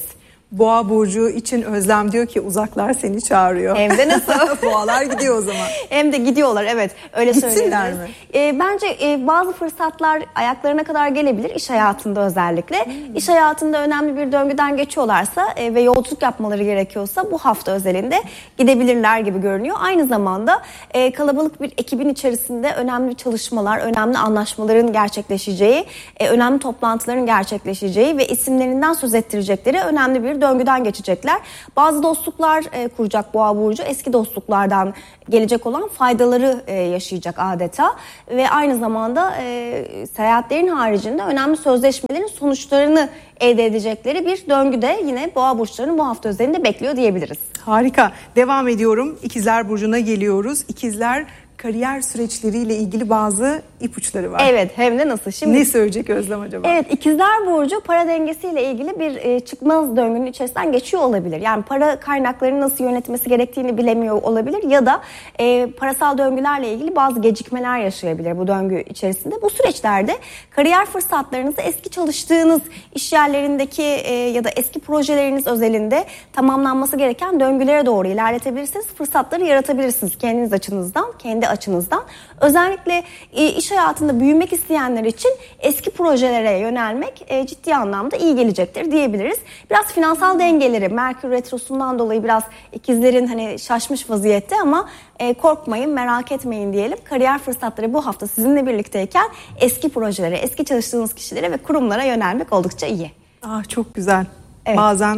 Boğa burcu için Özlem diyor ki uzaklar seni çağırıyor. Hem de nasıl? Boğalar gidiyor o zaman. Hem de gidiyorlar, evet, öyle Gitsinler söyleyebiliriz. Bence bazı fırsatlar ayaklarına kadar gelebilir iş hayatında özellikle. İş hayatında önemli bir döngüden geçiyorlarsa ve yolculuk yapmaları gerekiyorsa bu hafta özelinde gidebilirler gibi görünüyor. Aynı zamanda kalabalık bir ekibin içerisinde önemli çalışmalar, önemli anlaşmaların gerçekleşeceği, önemli toplantıların gerçekleşeceği ve isimlerinden söz ettirecekleri önemli bir döngüden geçecekler. Bazı dostluklar kuracak Boğa burcu. Eski dostluklardan gelecek olan faydaları yaşayacak adeta ve aynı zamanda seyahatlerin haricinde önemli sözleşmelerin sonuçlarını elde edecekleri bir döngüde yine Boğa burçlarının bu hafta üzerinde bekliyor diyebiliriz. Harika. Devam ediyorum. İkizler burcuna geliyoruz. İkizler kariyer süreçleriyle ilgili bazı ipuçları var. Evet, hem de nasıl? Şimdi ne söyleyecek Özlem acaba? Evet, İkizler burcu para dengesiyle ilgili bir çıkmaz döngünün içerisinden geçiyor olabilir. Yani para kaynaklarını nasıl yönetmesi gerektiğini bilemiyor olabilir ya da parasal döngülerle ilgili bazı gecikmeler yaşayabilir bu döngü içerisinde. Bu süreçlerde kariyer fırsatlarınızı eski çalıştığınız iş yerlerindeki ya da eski projeleriniz özelinde tamamlanması gereken döngülere doğru ilerletebilirsiniz. Fırsatları yaratabilirsiniz kendiniz açınızdan, kendi açınızdan. Özellikle iş hayatında büyümek isteyenler için eski projelere yönelmek ciddi anlamda iyi gelecektir diyebiliriz. Biraz finansal dengeleri Merkür Retrosu'ndan dolayı biraz ikizlerin hani şaşmış vaziyette ama korkmayın, merak etmeyin diyelim. Kariyer fırsatları bu hafta sizinle birlikteyken eski projelere, eski çalıştığınız kişilere ve kurumlara yönelmek oldukça iyi. Çok güzel. Evet. Bazen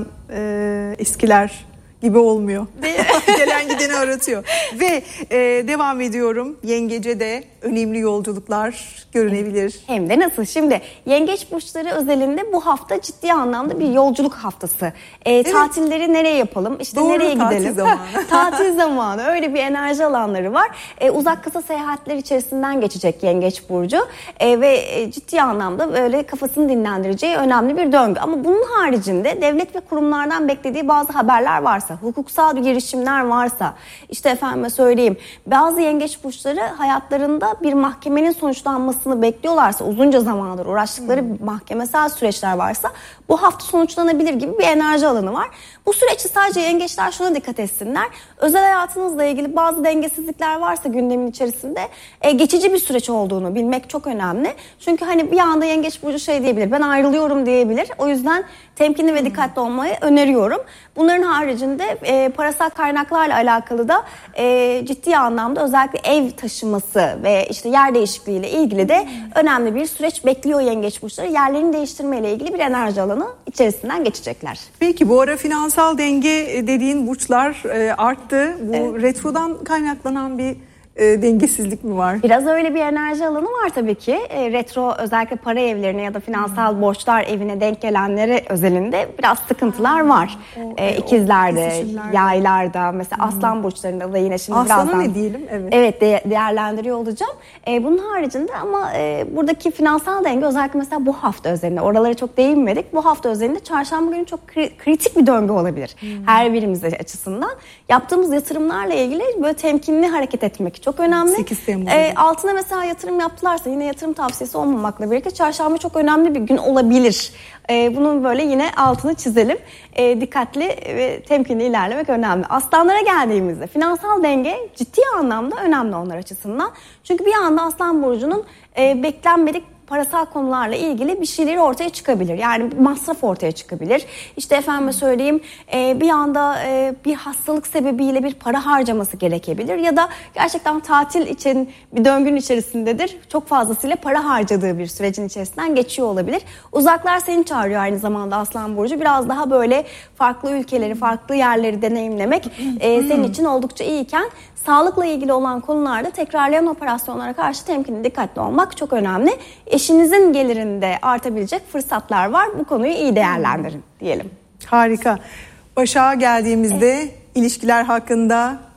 eskiler gibi olmuyor. Gelen gideni aratıyor. Ve devam ediyorum. Yengece de önemli yolculuklar görünebilir. Hem de nasıl? Şimdi yengeç burçları özelinde bu hafta ciddi anlamda bir yolculuk haftası. Evet. Tatilleri nereye yapalım? İşte doğru, nereye gidelim? Tatil zamanı. Tatil zamanı. Öyle bir enerji alanları var. Uzak kısa seyahatler içerisinden geçecek yengeç burcu. Ve ciddi anlamda böyle kafasını dinlendireceği önemli bir döngü. Ama bunun haricinde devlet ve kurumlardan beklediği bazı haberler varsa, hukuksal bir girişimler varsa, işte efendime söyleyeyim, bazı yengeç burçları hayatlarında bir mahkemenin sonuçlanmasını bekliyorlarsa, uzunca zamandır uğraştıkları mahkemesel süreçler varsa bu hafta sonuçlanabilir gibi bir enerji alanı var. Bu süreçte sadece yengeçler şuna dikkat etsinler. Özel hayatınızla ilgili bazı dengesizlikler varsa gündemin içerisinde geçici bir süreç olduğunu bilmek çok önemli. Çünkü hani bir anda yengeç burcu şey diyebilir, ben ayrılıyorum diyebilir. O yüzden temkinli ve dikkatli olmayı öneriyorum. Bunların haricinde parasal kaynaklarla alakalı da ciddi anlamda özellikle ev taşıması ve işte yer değişikliğiyle ilgili de önemli bir süreç bekliyor yengeç burçları. Yerlerini değiştirmeyle ilgili bir enerji alanı içerisinden geçecekler. Peki bu ara finansal denge dediğin burçlar arttı. Bu retrodan kaynaklanan bir dengesizlik mi var? Biraz öyle bir enerji alanı var tabii ki. Retro özellikle para evlerine ya da finansal borçlar evine denk gelenlere özelinde biraz sıkıntılar var. İkizlerde, yaylarda, mesela aslan burçlarında da yine şimdi Aslan'a birazdan ne diyelim? Evet, değerlendiriyor olacağım. Bunun haricinde ama buradaki finansal denge özellikle mesela bu hafta özelinde, oralara çok değinmedik. Bu hafta özelinde çarşamba günü çok kritik bir döngü olabilir. Her birimiz açısından. Yaptığımız yatırımlarla ilgili böyle temkinli hareket etmek çok önemli. 8 Temmuz. Altına mesela yatırım yaptılarsa, yine yatırım tavsiyesi olmamakla birlikte çarşamba çok önemli bir gün olabilir. Bunun böyle yine altını çizelim. Dikkatli ve temkinli ilerlemek önemli. Aslanlara geldiğimizde finansal denge ciddi anlamda önemli onlar açısından. Çünkü bir anda Aslan burcunun beklenmedik parasal konularla ilgili bir şeyleri ortaya çıkabilir. Yani masraf ortaya çıkabilir. İşte efendime söyleyeyim bir anda bir hastalık sebebiyle bir para harcaması gerekebilir. Ya da gerçekten tatil için bir döngünün içerisindedir. Çok fazlasıyla para harcadığı bir sürecin içerisinden geçiyor olabilir. Uzaklar seni çağırıyor aynı zamanda Aslan burcu. Biraz daha böyle farklı ülkeleri, farklı yerleri deneyimlemek senin için oldukça iyiyken, sağlıkla ilgili olan konularda tekrarlayan operasyonlara karşı temkinli, dikkatli olmak çok önemli. Eşinizin gelirinde artabilecek fırsatlar var. Bu konuyu iyi değerlendirin diyelim. Harika. Başak'a geldiğimizde ilişkiler hakkında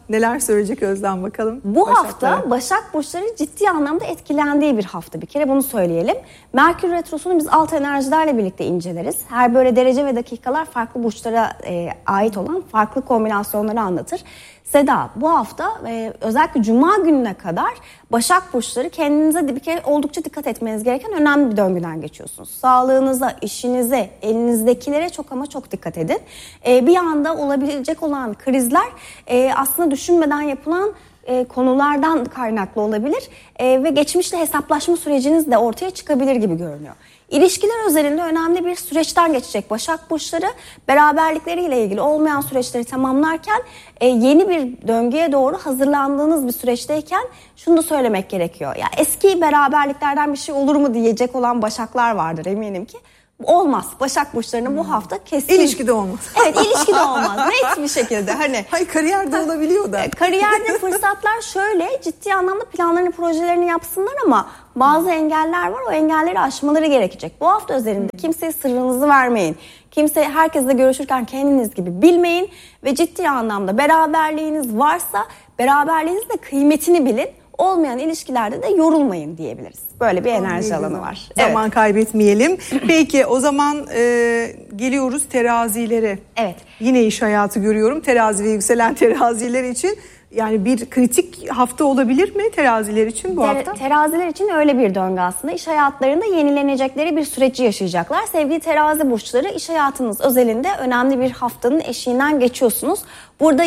Neler söyleyecek Özlem bakalım. Bu hafta Başak Burçları ciddi anlamda etkilendiği bir hafta, bir kere bunu söyleyelim. Merkür Retrosu'nu biz alt enerjilerle birlikte inceleriz. Her böyle derece ve dakikalar farklı burçlara ait olan farklı kombinasyonları anlatır. Seda, bu hafta özellikle Cuma gününe kadar Başak Burçları kendinize bir kere oldukça dikkat etmeniz gereken önemli bir döngüden geçiyorsunuz. Sağlığınıza, işinize, elinizdekilere çok ama çok dikkat edin. Bir anda olabilecek olan krizler aslında düşünmeden yapılan konulardan kaynaklı olabilir ve geçmişle hesaplaşma süreciniz de ortaya çıkabilir gibi görünüyor. İlişkiler özelinde önemli bir süreçten geçecek Başak Burçları. Beraberlikleriyle ilgili olmayan süreçleri tamamlarken yeni bir döngüye doğru hazırlandığınız bir süreçteyken şunu da söylemek gerekiyor. Ya eski beraberliklerden bir şey olur mu diyecek olan Başaklar vardır eminim ki. Olmaz. Başak Burçları'nın bu hafta kesin. İlişkide olmaz. Evet, ilişkide olmaz. Net bir şekilde. Hayır, kariyerde olabiliyor da. Kariyerde fırsatlar şöyle, ciddi anlamda planlarını, projelerini yapsınlar ama bazı engeller var. O engelleri aşmaları gerekecek. Bu hafta özelinde kimseye sırrınızı vermeyin. Herkesle görüşürken kendiniz gibi bilmeyin ve ciddi anlamda beraberliğiniz varsa beraberliğinizin de kıymetini bilin. Olmayan ilişkilerde de yorulmayın diyebiliriz. Böyle bir enerji alanı var. Zaman kaybetmeyelim. Peki o zaman geliyoruz terazilere. Evet. Yine iş hayatı görüyorum. Terazi ve yükselen teraziler için. Yani bir kritik hafta olabilir mi teraziler için bu hafta? Teraziler için öyle bir döngü aslında. İş hayatlarında yenilenecekleri bir süreci yaşayacaklar. Sevgili terazi burçları, iş hayatınız özelinde önemli bir haftanın eşiğinden geçiyorsunuz. Burada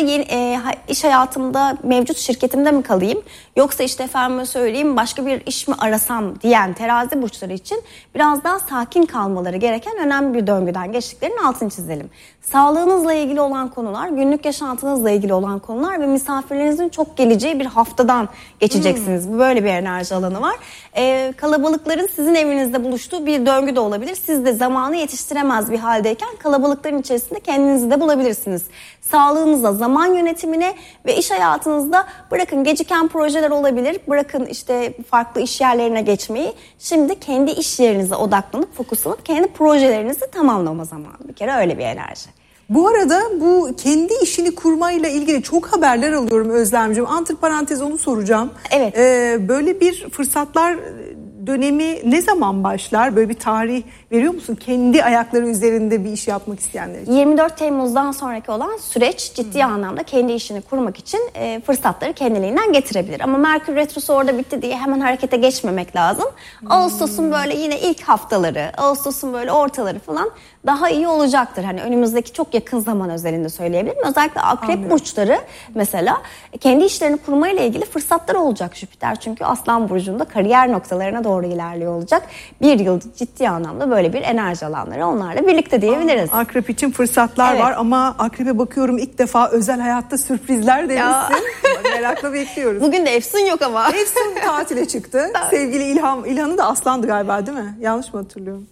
iş hayatımda mevcut şirketimde mi kalayım yoksa işte efendime söyleyeyim başka bir iş mi arasam diyen terazi burçları için biraz daha sakin kalmaları gereken önemli bir döngüden geçtiklerinin altını çizelim. Sağlığınızla ilgili olan konular, günlük yaşantınızla ilgili olan konular ve misafirlerinizin çok geleceği bir haftadan geçeceksiniz. Böyle bir enerji alanı var. Kalabalıkların sizin evinizde buluştuğu bir döngü de olabilir. Siz de zamanı yetiştiremez bir haldeyken kalabalıkların içerisinde kendinizi de bulabilirsiniz. Sağlığınıza, zaman yönetimine ve iş hayatınızda bırakın geciken projeler olabilir. Bırakın işte farklı iş yerlerine geçmeyi. Şimdi kendi iş yerinize odaklanıp, fokuslanıp kendi projelerinizi tamamlama zamanı. Bir kere öyle bir enerji. Bu arada bu kendi işini kurmayla ilgili çok haberler alıyorum Özlemciğim. Antiparantez onu soracağım. Evet. Böyle bir fırsatlar dönemi ne zaman başlar? Böyle bir tarih veriyor musun? Kendi ayakları üzerinde bir iş yapmak isteyenler için. 24 Temmuz'dan sonraki olan süreç ciddi anlamda kendi işini kurmak için fırsatları kendiliğinden getirebilir. Ama Merkür Retrosu orada bitti diye hemen harekete geçmemek lazım. Ağustos'un böyle yine ilk haftaları, Ağustos'un böyle ortaları falan daha iyi olacaktır. Hani önümüzdeki çok yakın zaman özelinde söyleyebilirim. Özellikle akrep burçları mesela kendi işlerini kurmayla ilgili fırsatlar olacak Jüpiter. Çünkü Aslan burcunda kariyer noktalarına doğru ilerliyor olacak. Bir yıl ciddi anlamda böyle bir enerji alanları onlarla birlikte diyebiliriz. Akrep için fırsatlar var ama akrebe bakıyorum ilk defa özel hayatta sürprizler demişsin. Merakla bekliyoruz. Bugün de Efsun yok ama. Efsun tatile çıktı. Sevgili İlhan'ı da Aslan'dı galiba değil mi? Yanlış mı hatırlıyorum?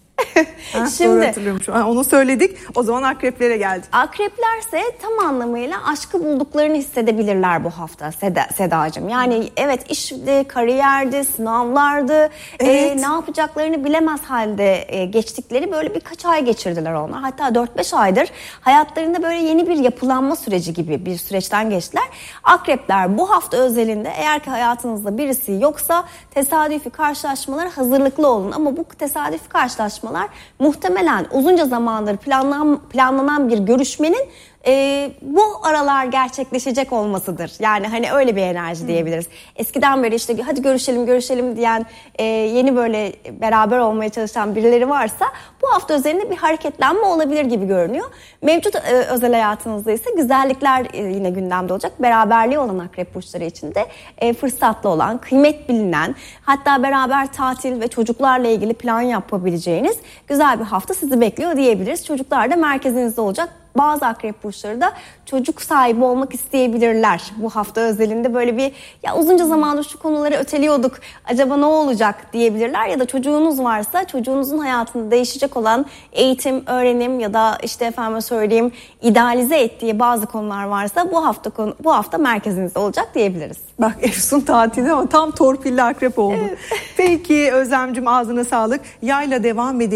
Şimdi onu söyledik. O zaman akreplere geldik. Akreplerse tam anlamıyla aşkı bulduklarını hissedebilirler bu hafta Sedacığım. Yani evet işti, kariyerdi, sınavlardı. Evet. Ne yapacaklarını bilemez halde geçtikleri böyle birkaç ay geçirdiler onlar. Hatta 4-5 aydır hayatlarında böyle yeni bir yapılanma süreci gibi bir süreçten geçtiler. Akrepler bu hafta özelinde eğer ki hayatınızda birisi yoksa tesadüfi karşılaşmalara hazırlıklı olun. Ama bu tesadüfi karşılaşmalar muhtemelen uzunca zamandır planlanan bir görüşmenin bu aralar gerçekleşecek olmasıdır. Yani hani öyle bir enerji diyebiliriz. Eskiden beri işte hadi görüşelim diyen yeni böyle beraber olmaya çalışan birileri varsa bu hafta üzerinde bir hareketlenme olabilir gibi görünüyor. Mevcut özel hayatınızda ise güzellikler yine gündemde olacak. Beraberliği olan akrep burçları için de fırsatlı olan, kıymet bilinen, hatta beraber tatil ve çocuklarla ilgili plan yapabileceğiniz güzel bir hafta sizi bekliyor diyebiliriz. Çocuklar da merkezinizde olacak. Bazı akrep burçları da çocuk sahibi olmak isteyebilirler. Bu hafta özelinde böyle bir ya uzunca zamandır şu konuları öteliyorduk. Acaba ne olacak diyebilirler ya da çocuğunuz varsa çocuğunuzun hayatında değişecek olan eğitim, öğrenim ya da işte efendime söyleyeyim idealize ettiği bazı konular varsa bu hafta merkezinizde olacak diyebiliriz. Bak Efsun tatili ama tam torpilli akrep oldu. Evet. Peki Özlemciğim ağzına sağlık. Yayla devam edelim.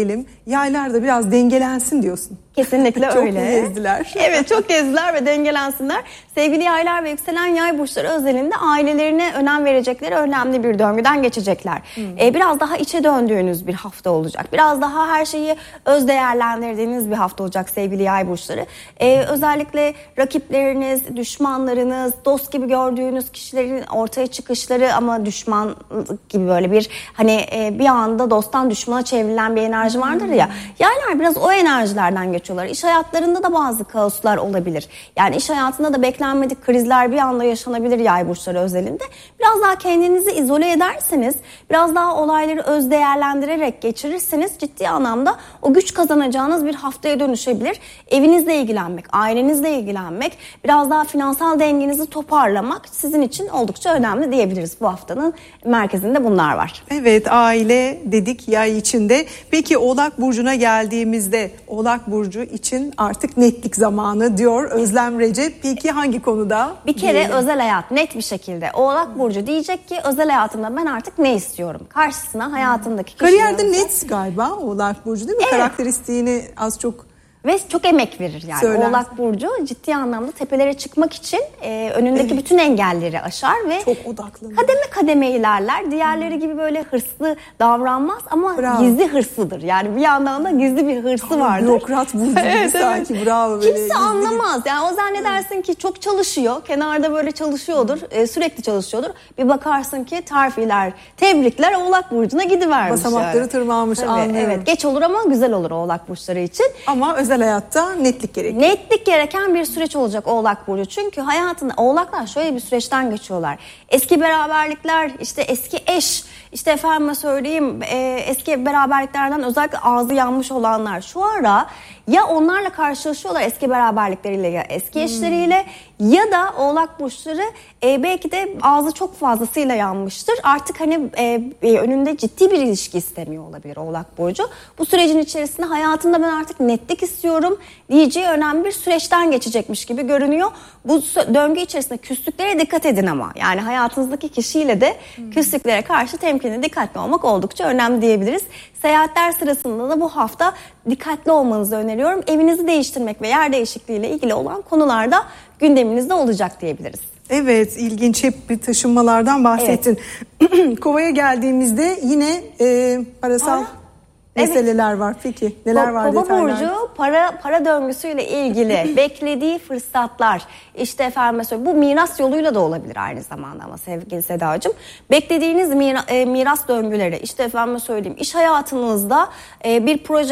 yaylar da biraz dengelensin diyorsun. Kesinlikle çok öyle. Çok gezdiler. Evet, çok gezdiler ve dengelensinler. Sevgili yaylar ve yükselen yay burçları özelinde ailelerine önem verecekleri önemli bir döngüden geçecekler. Biraz daha içe döndüğünüz bir hafta olacak. Biraz daha her şeyi öz değerlendirdiğiniz bir hafta olacak sevgili yay burçları. Özellikle rakipleriniz, düşmanlarınız, dost gibi gördüğünüz kişilerin ortaya çıkışları ama düşman gibi böyle bir hani bir anda dosttan düşmana çevrilen bir enerji vardır ya. Yaylar biraz o enerjilerden geçiyorlar. İş hayatlarında da bazı kaoslar olabilir. Yani iş hayatında da beklenmedik krizler bir anda yaşanabilir yay burçları özelinde. Biraz daha kendinizi izole ederseniz, biraz daha olayları öz değerlendirerek geçirirseniz ciddi anlamda o güç kazanacağınız bir haftaya dönüşebilir. Evinizle ilgilenmek, ailenizle ilgilenmek, biraz daha finansal dengenizi toparlamak sizin için oldukça önemli diyebiliriz. Bu haftanın merkezinde bunlar var. Evet, aile dedik yay içinde. Peki Oğlak Burcu'na geldiğimizde Oğlak Burcu için artık netlik zamanı diyor Özlem Recep. Peki hangi konuda? Bir kere özel hayat net bir şekilde. Oğlak Burcu diyecek ki özel hayatımda ben artık ne istiyorum? Karşısına hayatındaki kişiyi kariyerde net galiba Oğlak Burcu değil mi? Evet. Karakteristiğini az çok ve çok emek verir yani. Söyler. Oğlak Burcu ciddi anlamda tepelere çıkmak için önündeki bütün engelleri aşar ve çok odaklı. Kademe kademe ilerler. Diğerleri gibi böyle hırslı davranmaz ama gizli hırslıdır. Yani bir yandan da gizli bir hırsı vardır. Bürokrat Burcu gibi sanki bravo. Kimse anlamaz. Yani o zannedersin ki çok çalışıyor. Kenarda böyle çalışıyordur. Sürekli çalışıyordur. Bir bakarsın ki terfiler, tebrikler Oğlak Burcu'na gidivermiş. Basamakları tırmanmış, anlıyorum. Evet, geç olur ama güzel olur Oğlak Burçları için. Ama özel hayatta netlik gerekiyor. Netlik gereken bir süreç olacak Oğlak Burcu. Çünkü hayatında Oğlaklar şöyle bir süreçten geçiyorlar. Eski beraberlikler, işte eski eş, işte efendime söyleyeyim eski beraberliklerden özellikle ağzı yanmış olanlar şu ara ya onlarla karşılaşıyorlar eski beraberlikleriyle ya eski eşleriyle ya da Oğlak Burçları belki de ağzı çok fazlasıyla yanmıştır. Artık hani önünde ciddi bir ilişki istemiyor olabilir Oğlak Burcu. Bu sürecin içerisinde hayatımda ben artık netlik istiyorum diyeceği önemli bir süreçten geçecekmiş gibi görünüyor. Bu döngü içerisinde küslüklere dikkat edin ama. Yani hayatınızdaki kişiyle de küslüklere karşı temkinli, dikkatli olmak oldukça önemli diyebiliriz. Seyahatler sırasında da bu hafta dikkatli olmanızı öneriyorum. Evinizi değiştirmek ve yer değişikliğiyle ilgili olan konularda gündeminizde olacak diyebiliriz. Evet, ilginç, hep bir taşınmalardan bahsettin. Evet. Kova'ya geldiğimizde yine parasal meseleler var. Peki neler var detaylar? Kova Burcu para döngüsüyle ilgili beklediği fırsatlar, işte efendim mesela bu miras yoluyla da olabilir aynı zamanda ama sevgili Sedacığım. Beklediğiniz miras döngüleri, işte efendim söyleyeyim iş hayatınızda bir proje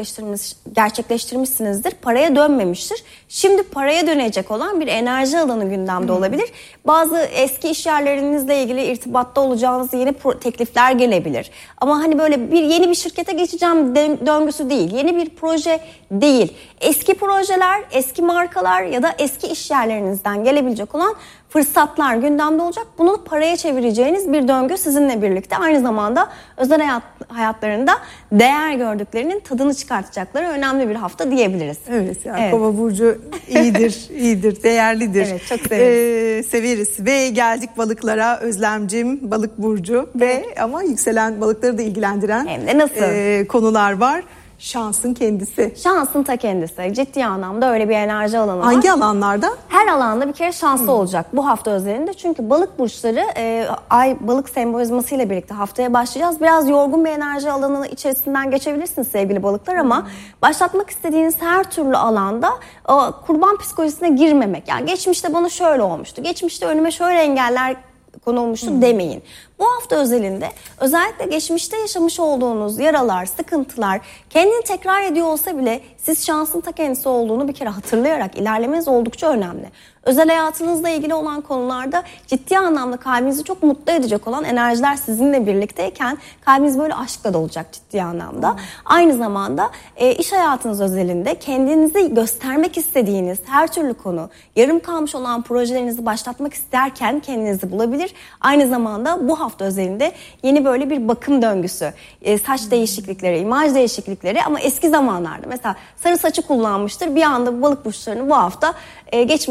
gerçekleştirmişsinizdir, paraya dönmemiştir. Şimdi paraya dönecek olan bir enerji alanı gündemde olabilir. Bazı eski iş yerlerinizle ilgili irtibatta olacağınız yeni teklifler gelebilir. Ama hani böyle yeni bir şirkete geçeceğim döngüsü değil, yeni bir proje değil. Eski projeler, eski markalar ya da eski iş yerlerinizden gelebilecek olan fırsatlar gündemde olacak. Bunu paraya çevireceğiniz bir döngü sizinle birlikte aynı zamanda özel hayatlarında değer gördüklerinin tadını çıkartacakları önemli bir hafta diyebiliriz. Evet, yani Kova Burcu iyidir, değerlidir. Evet, çok severiz. Severiz. Ve geldik balıklara. Özlemcim, Balık Burcu ve ama yükselen balıkları da ilgilendiren hem de nasıl? Konular var. Şansın kendisi. Şansın ta kendisi. Ciddi anlamda öyle bir enerji alanı var. Hangi alanlarda? Her alanda bir kere şanslı olacak bu hafta özelinde. Çünkü balık burçları ay balık sembolizmasıyla birlikte haftaya başlayacağız. Biraz yorgun bir enerji alanı içerisinden geçebilirsiniz sevgili balıklar ama başlatmak istediğiniz her türlü alanda kurban psikolojisine girmemek. Yani geçmişte bana şöyle olmuştu. Geçmişte önüme şöyle engeller konulmuştu demeyin. Bu hafta özelinde özellikle geçmişte yaşamış olduğunuz yaralar, sıkıntılar kendini tekrar ediyor olsa bile siz şansın ta kendisi olduğunu bir kere hatırlayarak ilerlemeniz oldukça önemli. Özel hayatınızla ilgili olan konularda ciddi anlamda kalbinizi çok mutlu edecek olan enerjiler sizinle birlikteyken kalbiniz böyle aşkla dolacak ciddi anlamda. Aynı zamanda iş hayatınız özelinde kendinizi göstermek istediğiniz her türlü konu, yarım kalmış olan projelerinizi başlatmak isterken kendinizi bulabilir. Aynı zamanda bu hafta özelinde yeni böyle bir bakım döngüsü, saç değişiklikleri, imaj değişiklikleri ama eski zamanlarda mesela sarı saçı kullanmıştır. Bir anda balık burçlarını bu hafta geçmişte sarı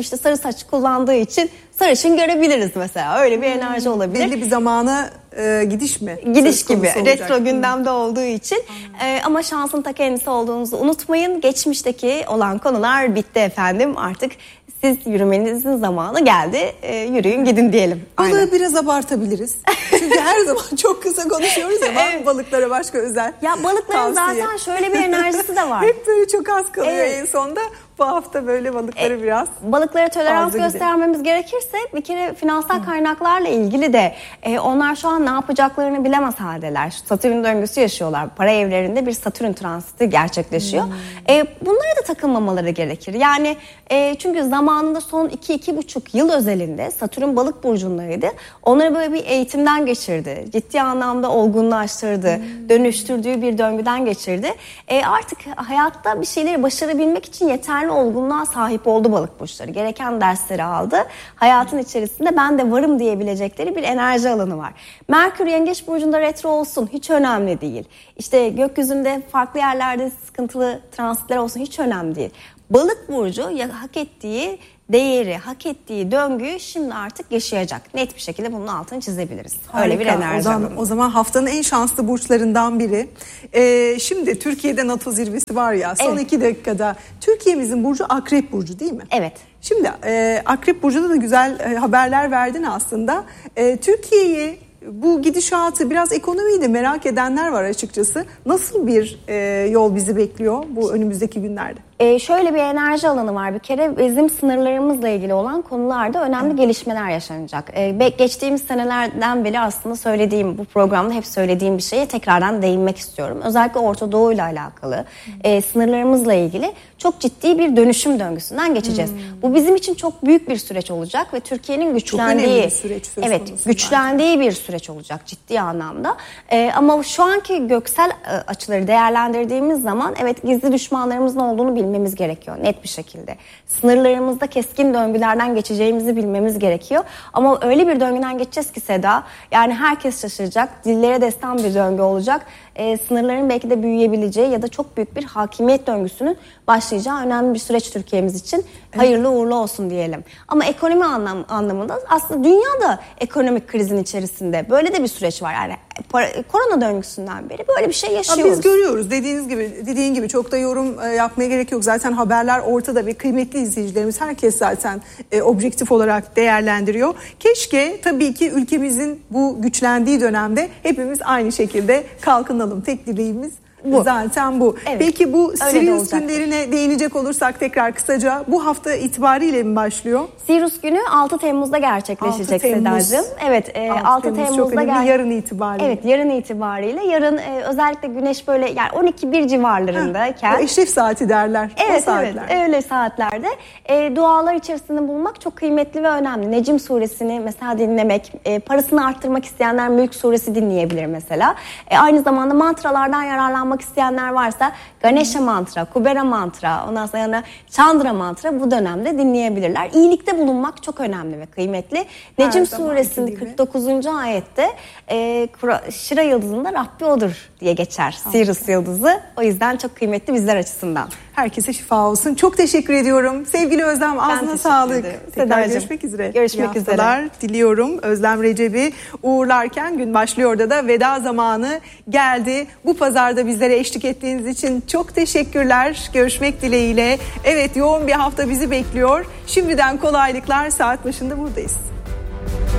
saç kullandığı için sarışın görebiliriz mesela. Öyle bir enerji olabilir. Belli bir zamana gidiş mi? Gidiş gibi. Retro gündemde olduğu için. Ama şansın ta kendisi olduğunuzu unutmayın. Geçmişteki olan konular bitti efendim. Artık siz yürümenizin zamanı geldi. Yürüyün gidin diyelim. Balığı biraz abartabiliriz. Çünkü her zaman çok kısa konuşuyoruz ama evet. Balıklara başka özel ya balıkların tavsiye. Zaten şöyle bir enerjisi de var. Hep böyle çok az kalıyor en sonda. Bu hafta böyle balıkları biraz balıklara tolerans göstermemiz gerekirse bir kere finansal kaynaklarla ilgili de onlar şu an ne yapacaklarını bilemez haldeler. Satürn döngüsü yaşıyorlar. Para evlerinde bir Satürn transiti gerçekleşiyor. Bunlara da takılmamaları gerekir. Yani çünkü zamanında son 2-2,5 yıl özelinde Satürn balık burcundaydı. Onları böyle bir eğitimden geçirdi. Ciddi anlamda olgunlaştırdı. Dönüştürdüğü bir döngüden geçirdi. Artık hayatta bir şeyleri başarabilmek için yeterli olgunluğa sahip oldu balık burçları. Gereken dersleri aldı. Hayatın içerisinde ben de varım diyebilecekleri bir enerji alanı var. Merkür Yengeç burcunda retro olsun hiç önemli değil. İşte gökyüzünde farklı yerlerde sıkıntılı transitler olsun hiç önemli değil. Balık burcu hak ettiği değeri, hak ettiği döngüyü şimdi artık yaşayacak. Net bir şekilde bunun altını çizebiliriz. Harika. Öyle bir enerji. O zaman haftanın en şanslı burçlarından biri. Şimdi Türkiye'de NATO zirvesi var ya son 2 dakikada. Türkiye'mizin burcu Akrep burcu değil mi? Evet. Şimdi Akrep burcunda da güzel haberler verdin aslında. Türkiye'yi bu gidişatı biraz ekonomiyi de merak edenler var açıkçası. Nasıl bir yol bizi bekliyor bu önümüzdeki günlerde? Şöyle bir enerji alanı var. Bir kere bizim sınırlarımızla ilgili olan konularda önemli gelişmeler yaşanacak. Geçtiğimiz senelerden beri aslında söylediğim, bu programda hep söylediğim bir şeye tekrardan değinmek istiyorum. Özellikle Orta Doğu ile alakalı sınırlarımızla ilgili çok ciddi bir dönüşüm döngüsünden geçeceğiz. Bu bizim için çok büyük bir süreç olacak ve Türkiye'nin güçlendiği, bir süreç güçlendiği bir süreç olacak ciddi anlamda. Ama şu anki göksel açıları değerlendirdiğimiz zaman evet gizli düşmanlarımızın olduğunu bilmemiz gerekiyor net bir şekilde. Sınırlarımızda keskin döngülerden geçeceğimizi bilmemiz gerekiyor. Ama öyle bir döngüden geçeceğiz ki Seda, yani herkes şaşıracak, dillere destan bir döngü olacak. Sınırların belki de büyüyebileceği ya da çok büyük bir hakimiyet döngüsünün başlayacağı önemli bir süreç Türkiye'miz için. Hayırlı uğurlu olsun diyelim. Ama ekonomi anlamında aslında dünya da ekonomik krizin içerisinde. Böyle de bir süreç var. Yani korona döngüsünden beri böyle bir şey yaşıyoruz. Biz görüyoruz dediğin gibi çok da yorum yapmaya gerek yok. Zaten haberler ortada ve kıymetli izleyicilerimiz herkes zaten objektif olarak değerlendiriyor. Keşke tabii ki ülkemizin bu güçlendiği dönemde hepimiz aynı şekilde kalkınalım. Tek dileğimiz zaten bu. Evet, peki bu Sirius günlerine değinecek olursak tekrar kısaca bu hafta itibariyle mi başlıyor? Sirius günü 6 Temmuz'da gerçekleşecek Sedacığım. Evet, 6 Temmuz'da yarın itibariyle. Evet, yarın itibariyle. Yarın özellikle güneş böyle yani 12-1 civarlarındayken. O eşref saati derler. Evet, öyle saatlerde dualar içerisinde bulunmak çok kıymetli ve önemli. Necm suresini mesela dinlemek, parasını arttırmak isteyenler Mülk suresi dinleyebilir mesela. Aynı zamanda mantralardan yararlanmak isteyenler varsa Ganesha mantra, Kubera mantra, ondan sonra Chandra mantra bu dönemde dinleyebilirler. İyilikte bulunmak çok önemli ve kıymetli. Necm suresinin 49. ayette Şira yıldızında Rabbi odur diye geçer. Sirius yıldızı. O yüzden çok kıymetli bizler açısından. Herkese şifa olsun. Çok teşekkür ediyorum. Sevgili Özlem, ağzına sağlık. Tekrar görüşmek üzere. Görüşmek üzere. Diliyorum. Özlem Recep'i uğurlarken gün başlıyor da veda zamanı geldi. Bu pazarda bizlere eşlik ettiğiniz için çok teşekkürler. Görüşmek dileğiyle. Evet, yoğun bir hafta bizi bekliyor. Şimdiden kolaylıklar. Saat başında buradayız.